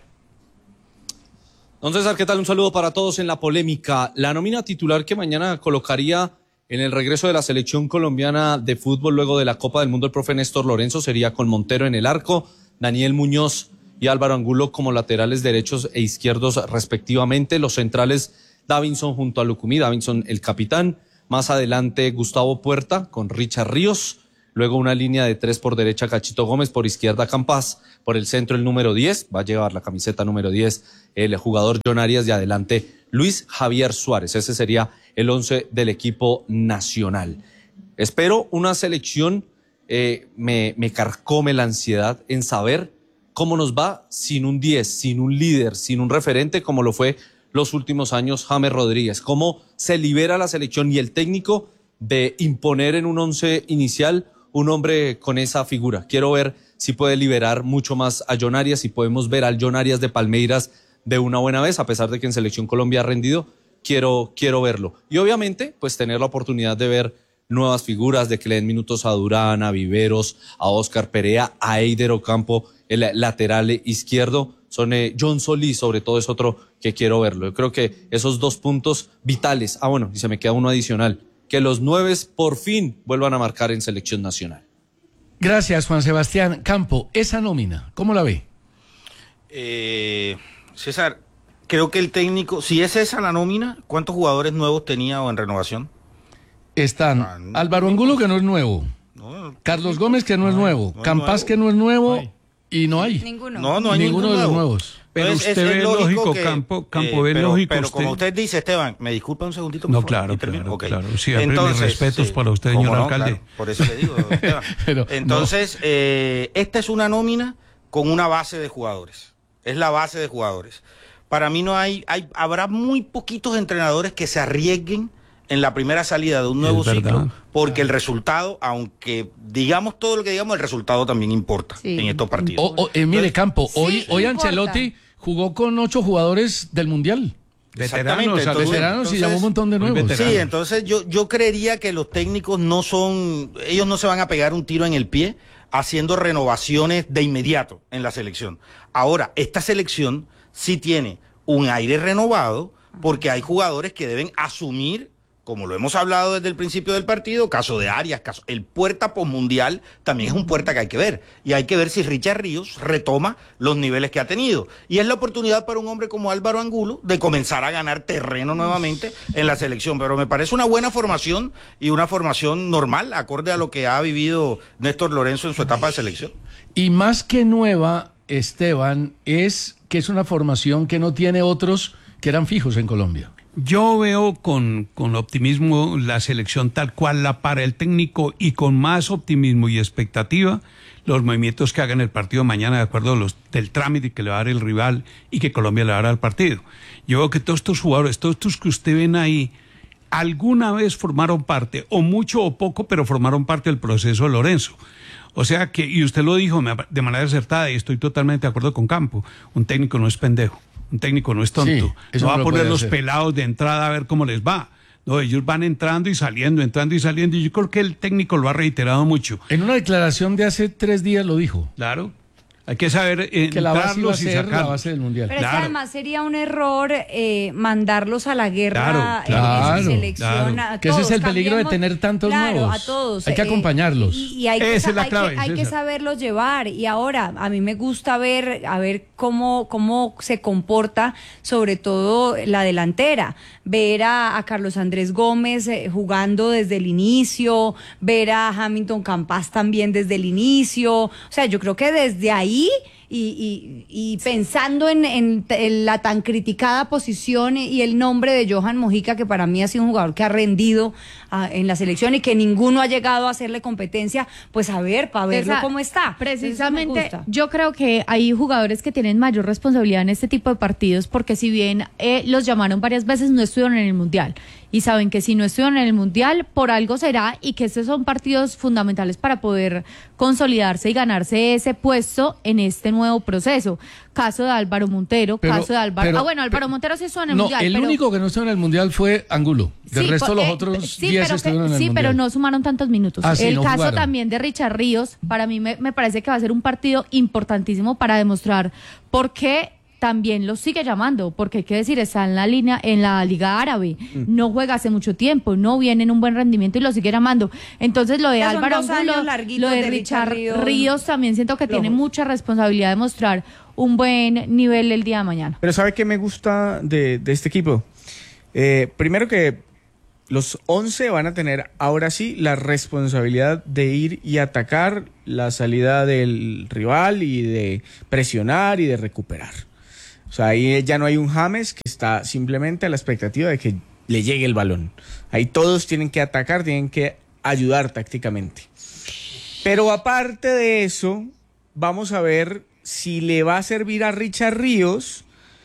Don César, ¿qué tal? Un saludo para todos en la polémica. La nómina titular que mañana colocaría en el regreso de la selección colombiana de fútbol luego de la Copa del Mundo el profe Néstor Lorenzo sería con Montero en el arco, Daniel Muñoz y Álvaro Angulo como laterales derechos e izquierdos respectivamente. Los centrales, Davinson junto a Lucumí, Davinson el capitán. Más adelante Gustavo Puerta con Richard Ríos. Luego una línea de tres por derecha, Cachito Gómez, por izquierda Campas, por el centro el número diez, va a llevar la camiseta número diez el jugador John Arias y adelante Luis Javier Suárez. Ese sería el once del equipo nacional. Espero una selección, eh, me, me carcome la ansiedad en saber cómo nos va sin un diez, sin un líder, sin un referente como lo fue los últimos años James Rodríguez. Cómo se libera la selección y el técnico de imponer en un once inicial un hombre con esa figura. Quiero ver si puede liberar mucho más a John Arias, si podemos ver al John Arias de Palmeiras de una buena vez, a pesar de que en Selección Colombia ha rendido, quiero, quiero verlo. Y obviamente, pues tener la oportunidad de ver nuevas figuras, de que le den minutos a Durán, a Viveros, a Oscar Perea, a Eider Ocampo, el lateral izquierdo, son eh, John Solís, sobre todo es otro que quiero verlo. Yo creo que esos dos puntos vitales, ah bueno, y se me queda uno adicional, que los nueves por fin vuelvan a marcar en selección nacional. Gracias, Juan Sebastián. Campo, esa nómina, ¿cómo la ve? Eh, César, creo que el técnico, si es esa la nómina, ¿cuántos jugadores nuevos tenía o en renovación? Están ah, no, Álvaro Angulo, que no es nuevo, no, Carlos Gómez, que no, no es nuevo, no Campas, nuevo. que no es nuevo, no y no hay. Ninguno. No, no hay ninguno de los nuevo. nuevos. Pero Entonces, usted es, ve es lógico, que, Campo, Campo eh, ve pero, lógico. Pero usted... como usted dice, Esteban, me disculpa un segundito, por No, favor, claro, claro, okay. claro. Siempre Entonces, mis respetos sí, para usted, señor no, alcalde. Claro, por eso le digo, Esteban. pero, Entonces, no. eh, esta es una nómina con una base de jugadores. Es la base de jugadores. Para mí no hay, hay habrá muy poquitos entrenadores que se arriesguen en la primera salida de un nuevo ciclo, porque el resultado, aunque digamos todo lo que digamos, el resultado también importa sí, en estos partidos. O, o, eh, mire, Entonces, Campo, hoy, sí, hoy Ancelotti jugó con ocho jugadores del Mundial. Veteranos, entonces, veteranos entonces, y llamó un montón de nuevos. Sí, entonces yo, yo creería que los técnicos no son, ellos no se van a pegar un tiro en el pie haciendo renovaciones de inmediato en la selección. Ahora, esta selección sí tiene un aire renovado porque hay jugadores que deben asumir, como lo hemos hablado desde el principio del partido, caso de Arias, caso, el puerta postmundial también es un puerta que hay que ver. Y hay que ver si Richard Ríos retoma los niveles que ha tenido. Y es la oportunidad para un hombre como Álvaro Angulo de comenzar a ganar terreno nuevamente en la selección. Pero me parece una buena formación y una formación normal, acorde a lo que ha vivido Néstor Lorenzo en su etapa de selección. Y más que nueva, Esteban, es que es una formación que no tiene otros que eran fijos en Colombia. Yo veo con, con optimismo la selección tal cual la para el técnico y con más optimismo y expectativa los movimientos que haga en el partido mañana de acuerdo a los del trámite que le va a dar el rival y que Colombia le va a dar al partido. Yo veo que todos estos jugadores, todos estos que usted ven ahí, alguna vez formaron parte, o mucho o poco, pero formaron parte del proceso de Lorenzo. O sea que, y usted lo dijo de manera acertada y estoy totalmente de acuerdo con Campo, un técnico no es pendejo. Un técnico no es tonto, sí, no va a poner los hacer. pelados de entrada a ver cómo les va. No, ellos van entrando y saliendo, entrando y saliendo, y yo creo que el técnico lo ha reiterado mucho. En una declaración de hace tres días lo dijo. Claro. Hay que saber eh, que la base iba a ser la base del mundial. Pero claro. es que además sería un error eh, mandarlos a la guerra claro, en claro, esa selección. Claro. A que todos. ese es el peligro Cambiemos, de tener tantos claro, nuevos. A todos. Hay que acompañarlos. Eh, y, y hay, que, esa es la hay, clave, que, hay que saberlos llevar. Y ahora, a mí me gusta ver, a ver cómo, cómo se comporta, sobre todo la delantera. Ver a, a Carlos Andrés Gómez eh, jugando desde el inicio, ver a Hamilton Campas también desde el inicio. O sea, yo creo que desde ahí... Y, y, y pensando en, en, en la tan criticada posición y el nombre de Johan Mojica, que para mí ha sido un jugador que ha rendido uh, en la selección y que ninguno ha llegado a hacerle competencia, pues a ver, para verlo Esa, cómo está. Precisamente, yo creo que hay jugadores que tienen mayor responsabilidad en este tipo de partidos, porque si bien eh, los llamaron varias veces, no estuvieron en el Mundial. Y saben que si no estuvieron en el Mundial, por algo será, y que estos son partidos fundamentales para poder consolidarse y ganarse ese puesto en este nuevo nuevo proceso. Caso de Álvaro Montero, Pero- caso de Álvaro... pero- ah, bueno, Álvaro Montero sí estuvo en el No, Mundial, el pero... único que no estuvo en el Mundial fue Angulo. Del Sí, resto por- los eh, otros sí, diez pero que- estuvieron en el Sí, Mundial. pero no sumaron tantos minutos. Ah, sí, el no caso jugaron. también de Richard Ríos, para mí me, me parece que va a ser un partido importantísimo para demostrar por qué también lo sigue llamando, porque hay que decir, está en la línea, en la Liga Árabe, no juega hace mucho tiempo, no viene en un buen rendimiento y lo sigue llamando. Entonces lo de Ya son Álvaro dos Angulo, años larguitos lo de, de Richard Richard Ríos. Ríos también siento que tiene Flojos. mucha responsabilidad de mostrar un buen nivel el día de mañana. Pero ¿sabe qué me gusta de, de este equipo? Eh, primero que los once van a tener ahora sí la responsabilidad de ir y atacar la salida del rival y de presionar y de recuperar. O sea, ahí ya no hay un James que está simplemente a la expectativa de que le llegue el balón. Ahí todos tienen que atacar, tienen que ayudar tácticamente. Pero aparte de eso, vamos a ver si le va a servir a Richard Ríos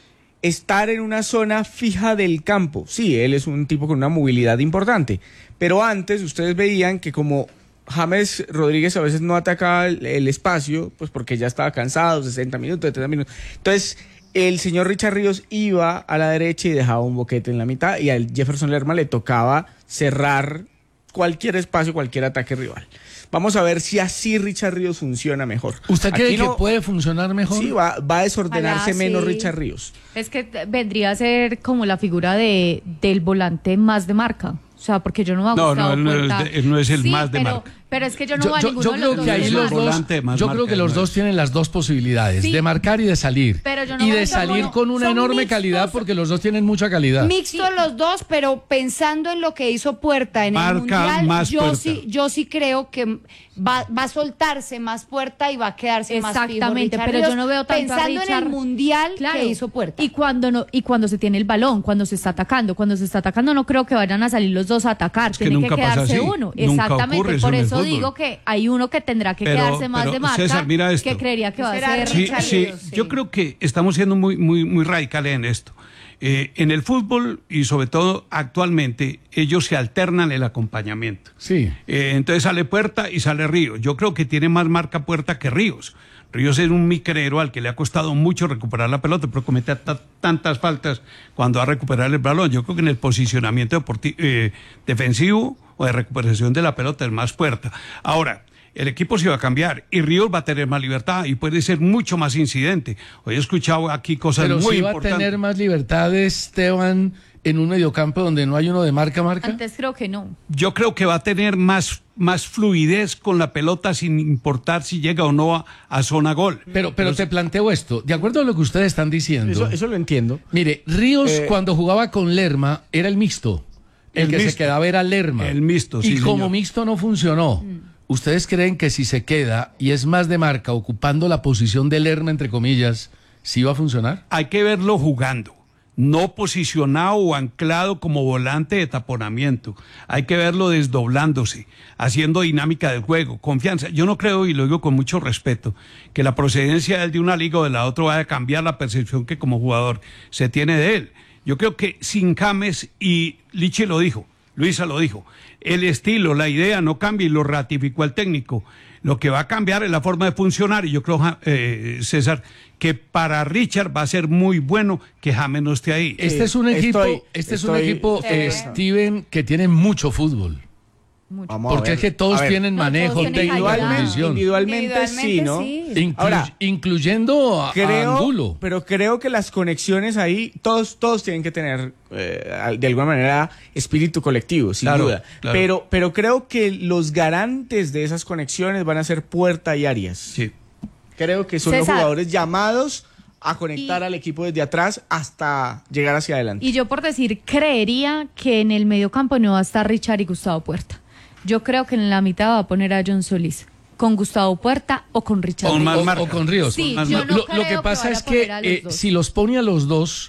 estar en una zona fija del campo. Sí, él es un tipo con una movilidad importante, pero antes ustedes veían que como James Rodríguez a veces no atacaba el, el espacio, pues porque ya estaba cansado, sesenta minutos, setenta minutos. Entonces, el señor Richard Ríos iba a la derecha y dejaba un boquete en la mitad, y al Jefferson Lerma le tocaba cerrar cualquier espacio, cualquier ataque rival. Vamos a ver si así Richard Ríos funciona mejor. ¿Usted cree Aquí que no- puede funcionar mejor? Sí, va, va a desordenarse Ojalá, menos sí. Richard Ríos. Es que t- vendría a ser como la figura de del volante más de marca. O sea, porque yo no me ha No, gustado no, él no es Puerta. de- él no es el Sí, más de pero, marca. pero es que yo no Yo, voy a yo- ninguno yo de creo los que dos ahí de los marca. dos, volante más yo marca, creo que los no dos es. tienen las dos posibilidades, Sí. de marcar y de salir. Pero yo no y voy de a- salir son- con una son enorme mixtos. calidad porque los dos tienen mucha calidad. Mixtos los dos, pero pensando en lo que hizo Puerta en Marca el Mundial, más yo Puerta. sí, yo sí creo que va, va a soltarse más Puerta y va a quedarse más fijo Exactamente, Richard pero Ríos, yo no veo tanto a pensando en Richard. el Mundial Claro. que hizo Puerta. Y cuando no y cuando se tiene el balón, cuando se está atacando, cuando se está atacando no creo que vayan a salir los dos a atacar, Es que tiene que, nunca pasa quedarse así. uno. Nunca Exactamente, ocurre eso por en el eso fútbol. digo que hay uno que tendrá que Pero- quedarse más pero, de marca, César, mira esto. que creería que va a Será ser Sí, Richard sí, Ríos, sí. yo creo que estamos siendo muy, muy, muy radicales en esto. Eh, en el fútbol y sobre todo actualmente, ellos se alternan el acompañamiento. Sí. Eh, entonces sale Puerta y sale Ríos. Yo creo que tiene más marca Puerta que Ríos. Ríos es un micrero al que le ha costado mucho recuperar la pelota, pero comete ta- tantas faltas cuando va a recuperar el balón. Yo creo que en el posicionamiento deporti- eh, defensivo o de recuperación de la pelota es más Puerta. Ahora, el equipo se va a cambiar y Ríos va a tener más libertad y puede ser mucho más incidente. Hoy he escuchado aquí cosas Pero muy sí va a importantes. tener más libertades, Esteban, en un mediocampo donde no hay uno de marca a marca. Antes creo que no. Yo creo que va a tener más, más fluidez con la pelota sin importar si llega o no a, a zona gol. Pero, pero te planteo esto, de acuerdo a lo que ustedes están diciendo. Eso, eso lo entiendo. Mire, Ríos Eh, cuando jugaba con Lerma era el mixto. El, El que se mixto. quedaba era Lerma. El mixto, Y sí, como señor. mixto no funcionó. ¿Ustedes creen que si se queda y es más de marca ocupando la posición de Lerma, entre comillas, sí va a funcionar? Hay que verlo jugando, no posicionado o anclado como volante de taponamiento. Hay que verlo desdoblándose, haciendo dinámica del juego, confianza. Yo no creo, y lo digo con mucho respeto, que la procedencia de una liga o de la otra vaya a cambiar la percepción que como jugador se tiene de él. Yo creo que sin James, y Lichi lo dijo, Luisa lo dijo, el estilo, la idea no cambia y lo ratificó el técnico. Lo que va a cambiar es la forma de funcionar y yo creo, eh, César, que para Richard va a ser muy bueno que James no esté ahí. Este es un equipo, estoy- este es un estoy- equipo, eh, Sí. Steven, que tiene mucho fútbol. Vamos a Porque ver. es que todos A ver, tienen No, manejo todos tienen técnico de calidad. posición. individualmente, sí, ¿no? Inclu- Ahora, incluyendo a, a creo, Angulo. pero creo que las conexiones ahí, todos, todos tienen que tener eh, de alguna manera espíritu colectivo, sin Claro, duda. claro. Pero, pero creo que los garantes de esas conexiones van a ser Puerta y Arias. Sí. Creo que son los César. jugadores llamados a conectar al equipo desde atrás hasta llegar hacia adelante. Y yo por decir, creería que en el mediocampo no va a estar Richard y Gustavo Puerta. Yo creo que en la mitad va a poner a John Solís, con Gustavo Puerta o con Richard Con Ríos. más O, marca. o con Ríos. Sí, Con más yo marca. no lo, lo creo que que pasa vaya es a poner que a los eh, dos. si los pone a los dos,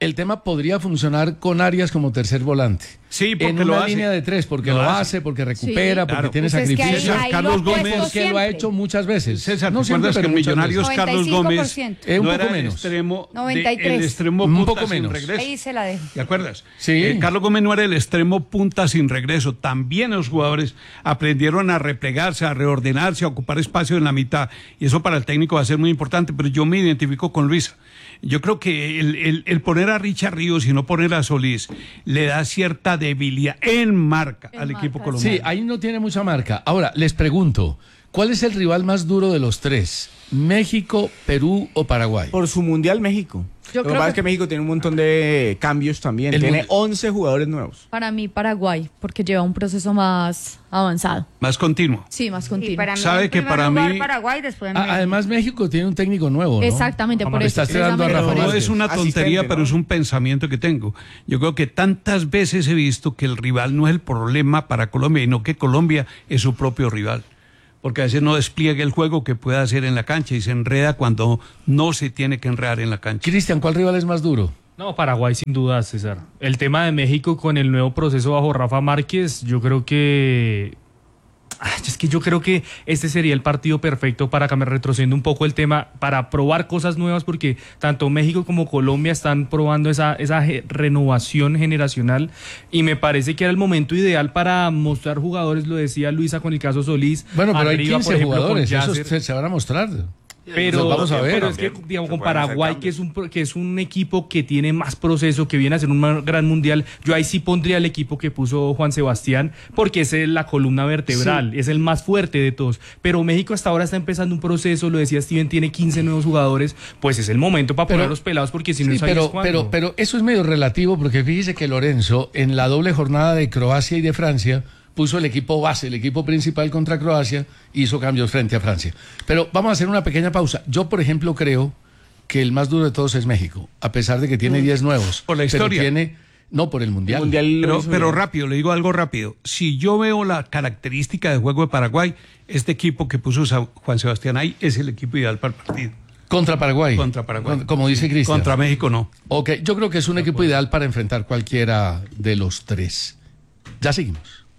el tema podría funcionar con Arias como tercer volante. Sí, porque en una lo hace. línea de tres, porque Lo lo, hace. hace, porque recupera, Sí. porque Claro. tiene Pues es que sacrificio. ahí- ahí Carlos lo ha Gómez, puesto que lo ha siempre. hecho muchas veces. César, no ¿te siempre, acuerdas que pero en muchas Millonarios veces. Carlos Gómez noventa y cinco por ciento. Eh, un no poco era el menos. extremo, de- noventa y tres. el extremo Un punta poco sin menos. regreso? Ahí se la dejo. ¿Te acuerdas? Sí. Eh, Carlos Gómez no era el extremo punta sin regreso. También los jugadores aprendieron a replegarse, a reordenarse, a ocupar espacio en la mitad. Y eso para el técnico va a ser muy importante, pero yo me identifico con Luisa. Yo creo que el, el, el poner a Richard Ríos y no poner a Solís le da cierta debilidad en marca al equipo colombiano. Sí, ahí no tiene mucha marca. Ahora, les pregunto, ¿cuál es el rival más duro de los tres? ¿México, Perú o Paraguay? Por su Mundial México. Yo Lo que creo pasa que- es que México tiene un montón de cambios también. El Tiene mundial- once jugadores nuevos. Para mí, Paraguay, porque lleva un proceso más avanzado. Más continuo. Sí, más continuo. Y para mí, Sabe en que primer para lugar, mí- Paraguay, después Ah, México. además, México tiene un técnico nuevo, ¿no? Exactamente, por Le eso. estás tirando a precisamente Rafa por No eso. Márquez. es una Asistente, tontería, ¿no? pero es un pensamiento que tengo. Yo creo que tantas veces he visto que el rival no es el problema para Colombia, sino que Colombia es su propio rival. Porque a veces no despliega el juego que puede hacer en la cancha y se enreda cuando no se tiene que enredar en la cancha. Cristian, ¿cuál rival es más duro? No, Paraguay sin duda, César. El tema de México con el nuevo proceso bajo Rafa Márquez, yo creo que... Ah, es que yo creo que este sería el partido perfecto para cambiar, retrocediendo un poco el tema, para probar cosas nuevas, porque tanto México como Colombia están probando esa, esa ge- renovación generacional, y me parece que era el momento ideal para mostrar jugadores, lo decía Luisa con el caso Solís. Bueno, pero hay arriba, quince por ejemplo, con jugadores, esos Yasser. se, se van a mostrar. Pero, Los vamos a ver. pero es que, También. digamos, Se con pueden hacer Paraguay, que cambios. es, un, pro- que es un equipo que tiene más proceso, que viene a ser un ma- gran mundial, yo ahí sí pondría el equipo que puso Juan Sebastián, porque esa es la columna vertebral, es el más fuerte de todos. Pero México hasta ahora está empezando un proceso, lo decía Steven, tiene quince nuevos jugadores, pues es el momento para Pero- poner a los pelados, porque si no Sí, es ahí pero, es cuando. pero, pero eso es medio relativo, porque fíjese que Lorenzo, en la doble jornada de Croacia y de Francia, puso el equipo base, el equipo principal contra Croacia, hizo cambios frente a Francia. Pero vamos a hacer una pequeña pausa. Yo, por ejemplo, creo que el más duro de todos es México, a pesar de que tiene diez nuevos. Por la pero historia. tiene, no, por el Mundial. El Mundial lo Pero, hizo pero bien. rápido, le digo algo rápido. Si yo veo la característica de juego de Paraguay, este equipo que puso Sa- Juan Sebastián ahí es el equipo ideal para el partido. Contra Paraguay. Contra Paraguay. Con- como dice Cristian. Contra México no. Ok, yo creo que es un equipo ideal para enfrentar cualquiera de los tres. Ya seguimos.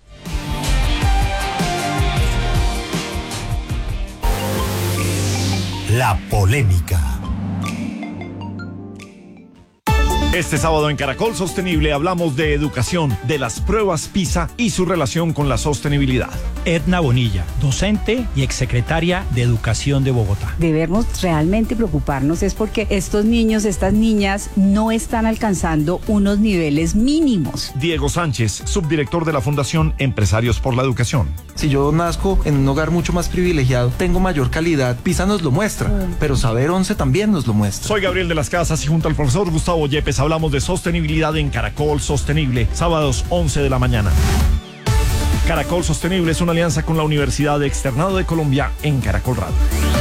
La polémica. Este sábado en Caracol Sostenible hablamos de educación, de las pruebas PISA y su relación con la sostenibilidad. Edna Bonilla, docente y exsecretaria de Educación de Bogotá. Debemos realmente preocuparnos es porque estos niños, estas niñas no están alcanzando unos niveles mínimos. Diego Sánchez, subdirector de la Fundación Empresarios por la Educación. Si yo nazco en un hogar mucho más privilegiado, tengo mayor calidad, PISA nos lo muestra, pero Saber once también nos lo muestra. Soy Gabriel de las Casas y junto al profesor Gustavo Yepes hablamos de sostenibilidad en Caracol Sostenible, sábados once de la mañana. Caracol Sostenible es una alianza con la Universidad de Externado de Colombia en Caracol Radio.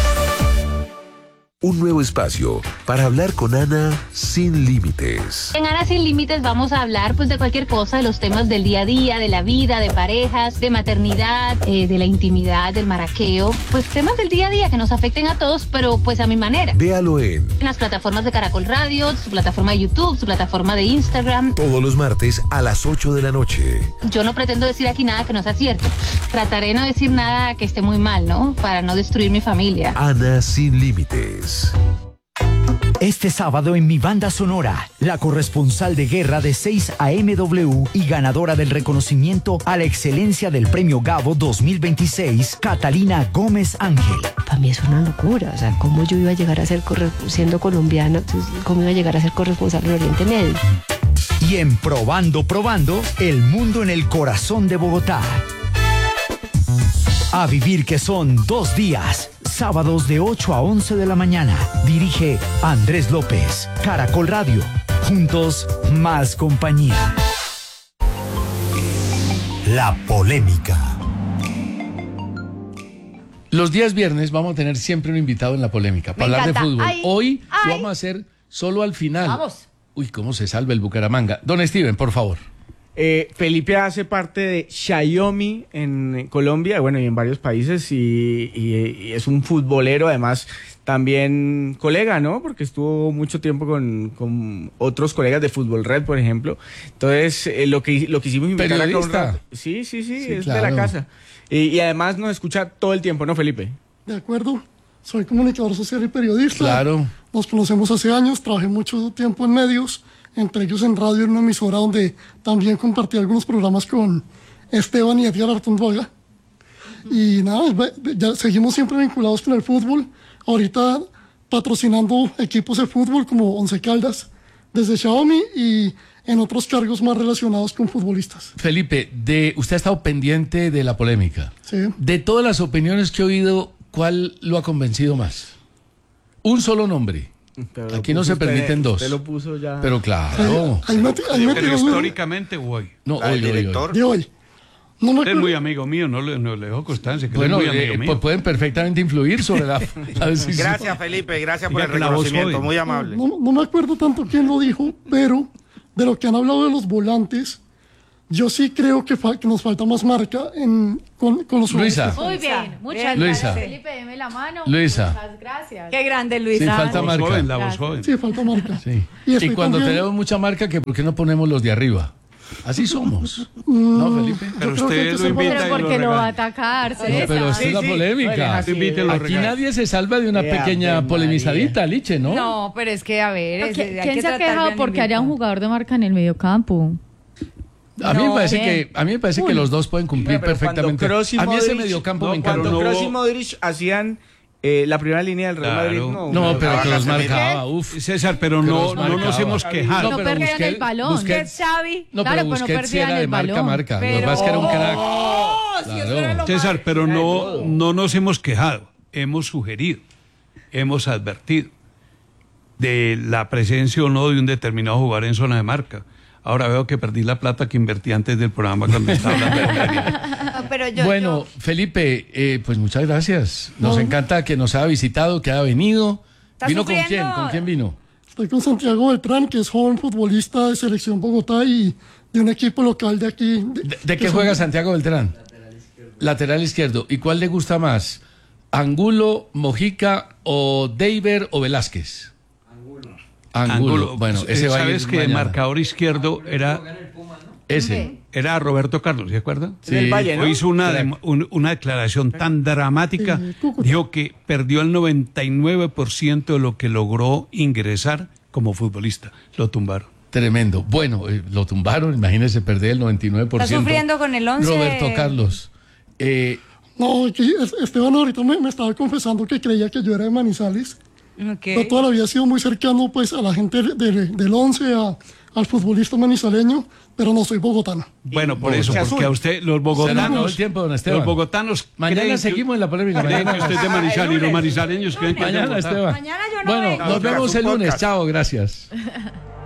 Un nuevo espacio para hablar con Ana sin límites. En Ana Sin Límites vamos a hablar pues de cualquier cosa, de los temas del día a día, de la vida, de parejas, de maternidad, eh, de la intimidad, del maraqueo, pues temas del día a día que nos afecten a todos, pero pues a mi manera. Véalo en En las plataformas de Caracol Radio, su plataforma de YouTube, su plataforma de Instagram. todos los martes a las ocho de la noche. Yo no pretendo decir aquí nada que no sea cierto. Trataré de no decir nada que esté muy mal, ¿no? Para no destruir mi familia. Ana sin límites. Este sábado en Mi Banda Sonora, la corresponsal de guerra de seis A M W y ganadora del reconocimiento a la excelencia del Premio Gabo dos mil veintiséis, Catalina Gómez Ángel. Para mí es una locura, o sea, cómo yo iba a llegar a ser, corre- siendo colombiana, cómo iba a llegar a ser corresponsal en Oriente Medio. Y en Probando, Probando, el mundo en el corazón de Bogotá. A vivir que son dos días, sábados de ocho a once de la mañana. Dirige Andrés López, Caracol Radio. Juntos, más compañía. La polémica. Los días viernes vamos a tener siempre un invitado en la polémica para Me hablar de encanta. fútbol. Ay, Hoy ay. lo vamos a hacer solo al final. Vamos. Uy, cómo se salva el Bucaramanga. Don Steven, por favor. Eh, Felipe hace parte de Xiaomi en Colombia, bueno, y en varios países, y, y- y es un futbolero, además también colega, ¿no? Porque estuvo mucho tiempo con, con otros colegas de Fútbol Red, por ejemplo. Entonces, eh, lo que lo quisimos invitar acá un Periodista. rato. Sí, sí, sí, Sí, es claro. de la casa. Y, y además nos escucha todo el tiempo, ¿no, Felipe? De acuerdo, soy comunicador social y periodista. Claro. Nos conocemos hace años, trabajé mucho tiempo en medios, entre ellos en radio, en una emisora donde también compartí algunos programas con Esteban y Edgar Artonduaga. Y nada, ve- ya seguimos siempre vinculados con el fútbol. Ahorita patrocinando equipos de fútbol como Once Caldas desde Xiaomi y en otros cargos más relacionados con futbolistas. Felipe, de, usted ha estado pendiente de la polémica. Sí. De todas las opiniones que he oído, ¿cuál lo ha convencido más? Un solo nombre. Pero lo Aquí no puso se usted- permiten dos. usted lo puso ya. Pero claro. Ahí me, ahí me Pero tiró duro. históricamente, hoy. No, hoy, hoy, hoy. De hoy. No me Usted es acuerdo- muy amigo mío, no le, no le dejo constancia, que Bueno, es muy eh, amigo mío. pues pueden perfectamente influir sobre la, la decisión. Gracias, Felipe, gracias por Diga el que la voz reconocimiento, joven. muy amable. No, no me acuerdo tanto quién lo dijo, pero de lo que han hablado de los volantes, yo sí creo que, fa- que nos falta más marca en, con, con los Luisa. jugadores. Muy bien, muchas Luisa. gracias. Felipe, deme la mano. Luisa. Muchas gracias. Qué grande, Sí, Luisa. falta La voz marca. joven, la voz Gracias. joven. Sí, falta marca. Sí. Y Y, estoy cuando también- tenemos mucha marca, que ¿por qué no ponemos los de arriba? Así somos. ¿No, Felipe? Pero Yo creo que hay usted que lo ser invita Pero y porque lo lo va a regala. atacar, No, César. pero esa Sí, es la sí. polémica. Oiga, sí, invítelo, Aquí regala. nadie se salva de una Eh, pequeña Ave polemizadita, Liche, ¿no? No, pero es que, a ver, Pero es- ¿Quién, hay quién que se ha tratar quejado bien porque haya un invitado. jugador de marca en el mediocampo? A mí me No, parece bien. que a mí me parece que los dos pueden cumplir Pero cuando perfectamente. Kroos y A mí ese Modric- mediocampo no, me cuando encanta. Cuando no Kroos y hubo- Modric hacían eh, la primera línea del Real Claro. Madrid, no. No, pero que los Casemiro. marcaba, uf. César, pero Que no, los no nos marcaba. hemos quejado. No pero perdían Busquets- el balón. Busquets- Xavi. No, Claro, pero pero no Busquets sí perdían era de el marca balón. marca. Lo que Pero- pasa es que era un crack. Oh, si eso era lo César, más- pero no, no nos hemos quejado, hemos sugerido, hemos advertido de la presencia o no de un determinado jugador en zona de marca. Ahora veo que perdí la plata que invertí antes del programa cuando estaba hablando de Madrid. No, pero yo, Bueno, yo- Felipe, eh, pues muchas gracias. Nos No. encanta que nos haya visitado, que haya venido. ¿Está ¿Vino con sufriendo? quién? ¿Con quién vino? Estoy con Santiago Beltrán, que es joven futbolista de Selección Bogotá y de un equipo local de aquí. ¿De, de qué juega Santiago Beltrán? Lateral izquierdo. ¿Y cuál le gusta más? ¿Angulo, Mojica o Deiber o Velázquez? Angulo. Angulo. Bueno, ese va a ir ¿Sabes que el mañana. marcador izquierdo era, Ese. era Roberto Carlos, ¿se acuerda? Sí. En el Valle, ¿no? Hoy hizo una, Crack. dem- un- una declaración tan dramática. Sí, Cúcuta. Dijo que perdió el noventa y nueve por ciento de lo que logró ingresar como futbolista. Lo tumbaron. Tremendo. Bueno, eh, lo tumbaron, imagínese perder el noventa y nueve por ciento. Está sufriendo con el once. Roberto Carlos. Eh, No, que es- Esteban ahorita me, me estaba confesando que creía que yo era de Manizales. Ok. Pero toda la vida he sido muy cercano pues, a la gente de- de- del once, a- al futbolista manizaleño, pero no soy bogotano. Bueno, por eso, Bogotá porque a azul. usted, los Se le acabó bogotanos, el tiempo, don Esteban. los bogotanos Mañana creen que- seguimos en la polémica. creen que Mañana, usted es de Manizales y los manizaleños creen que es de mañana Bogotá. Esteban. Mañana yo no Bueno, vengo. nos vemos el Un lunes. podcast. Chao, gracias.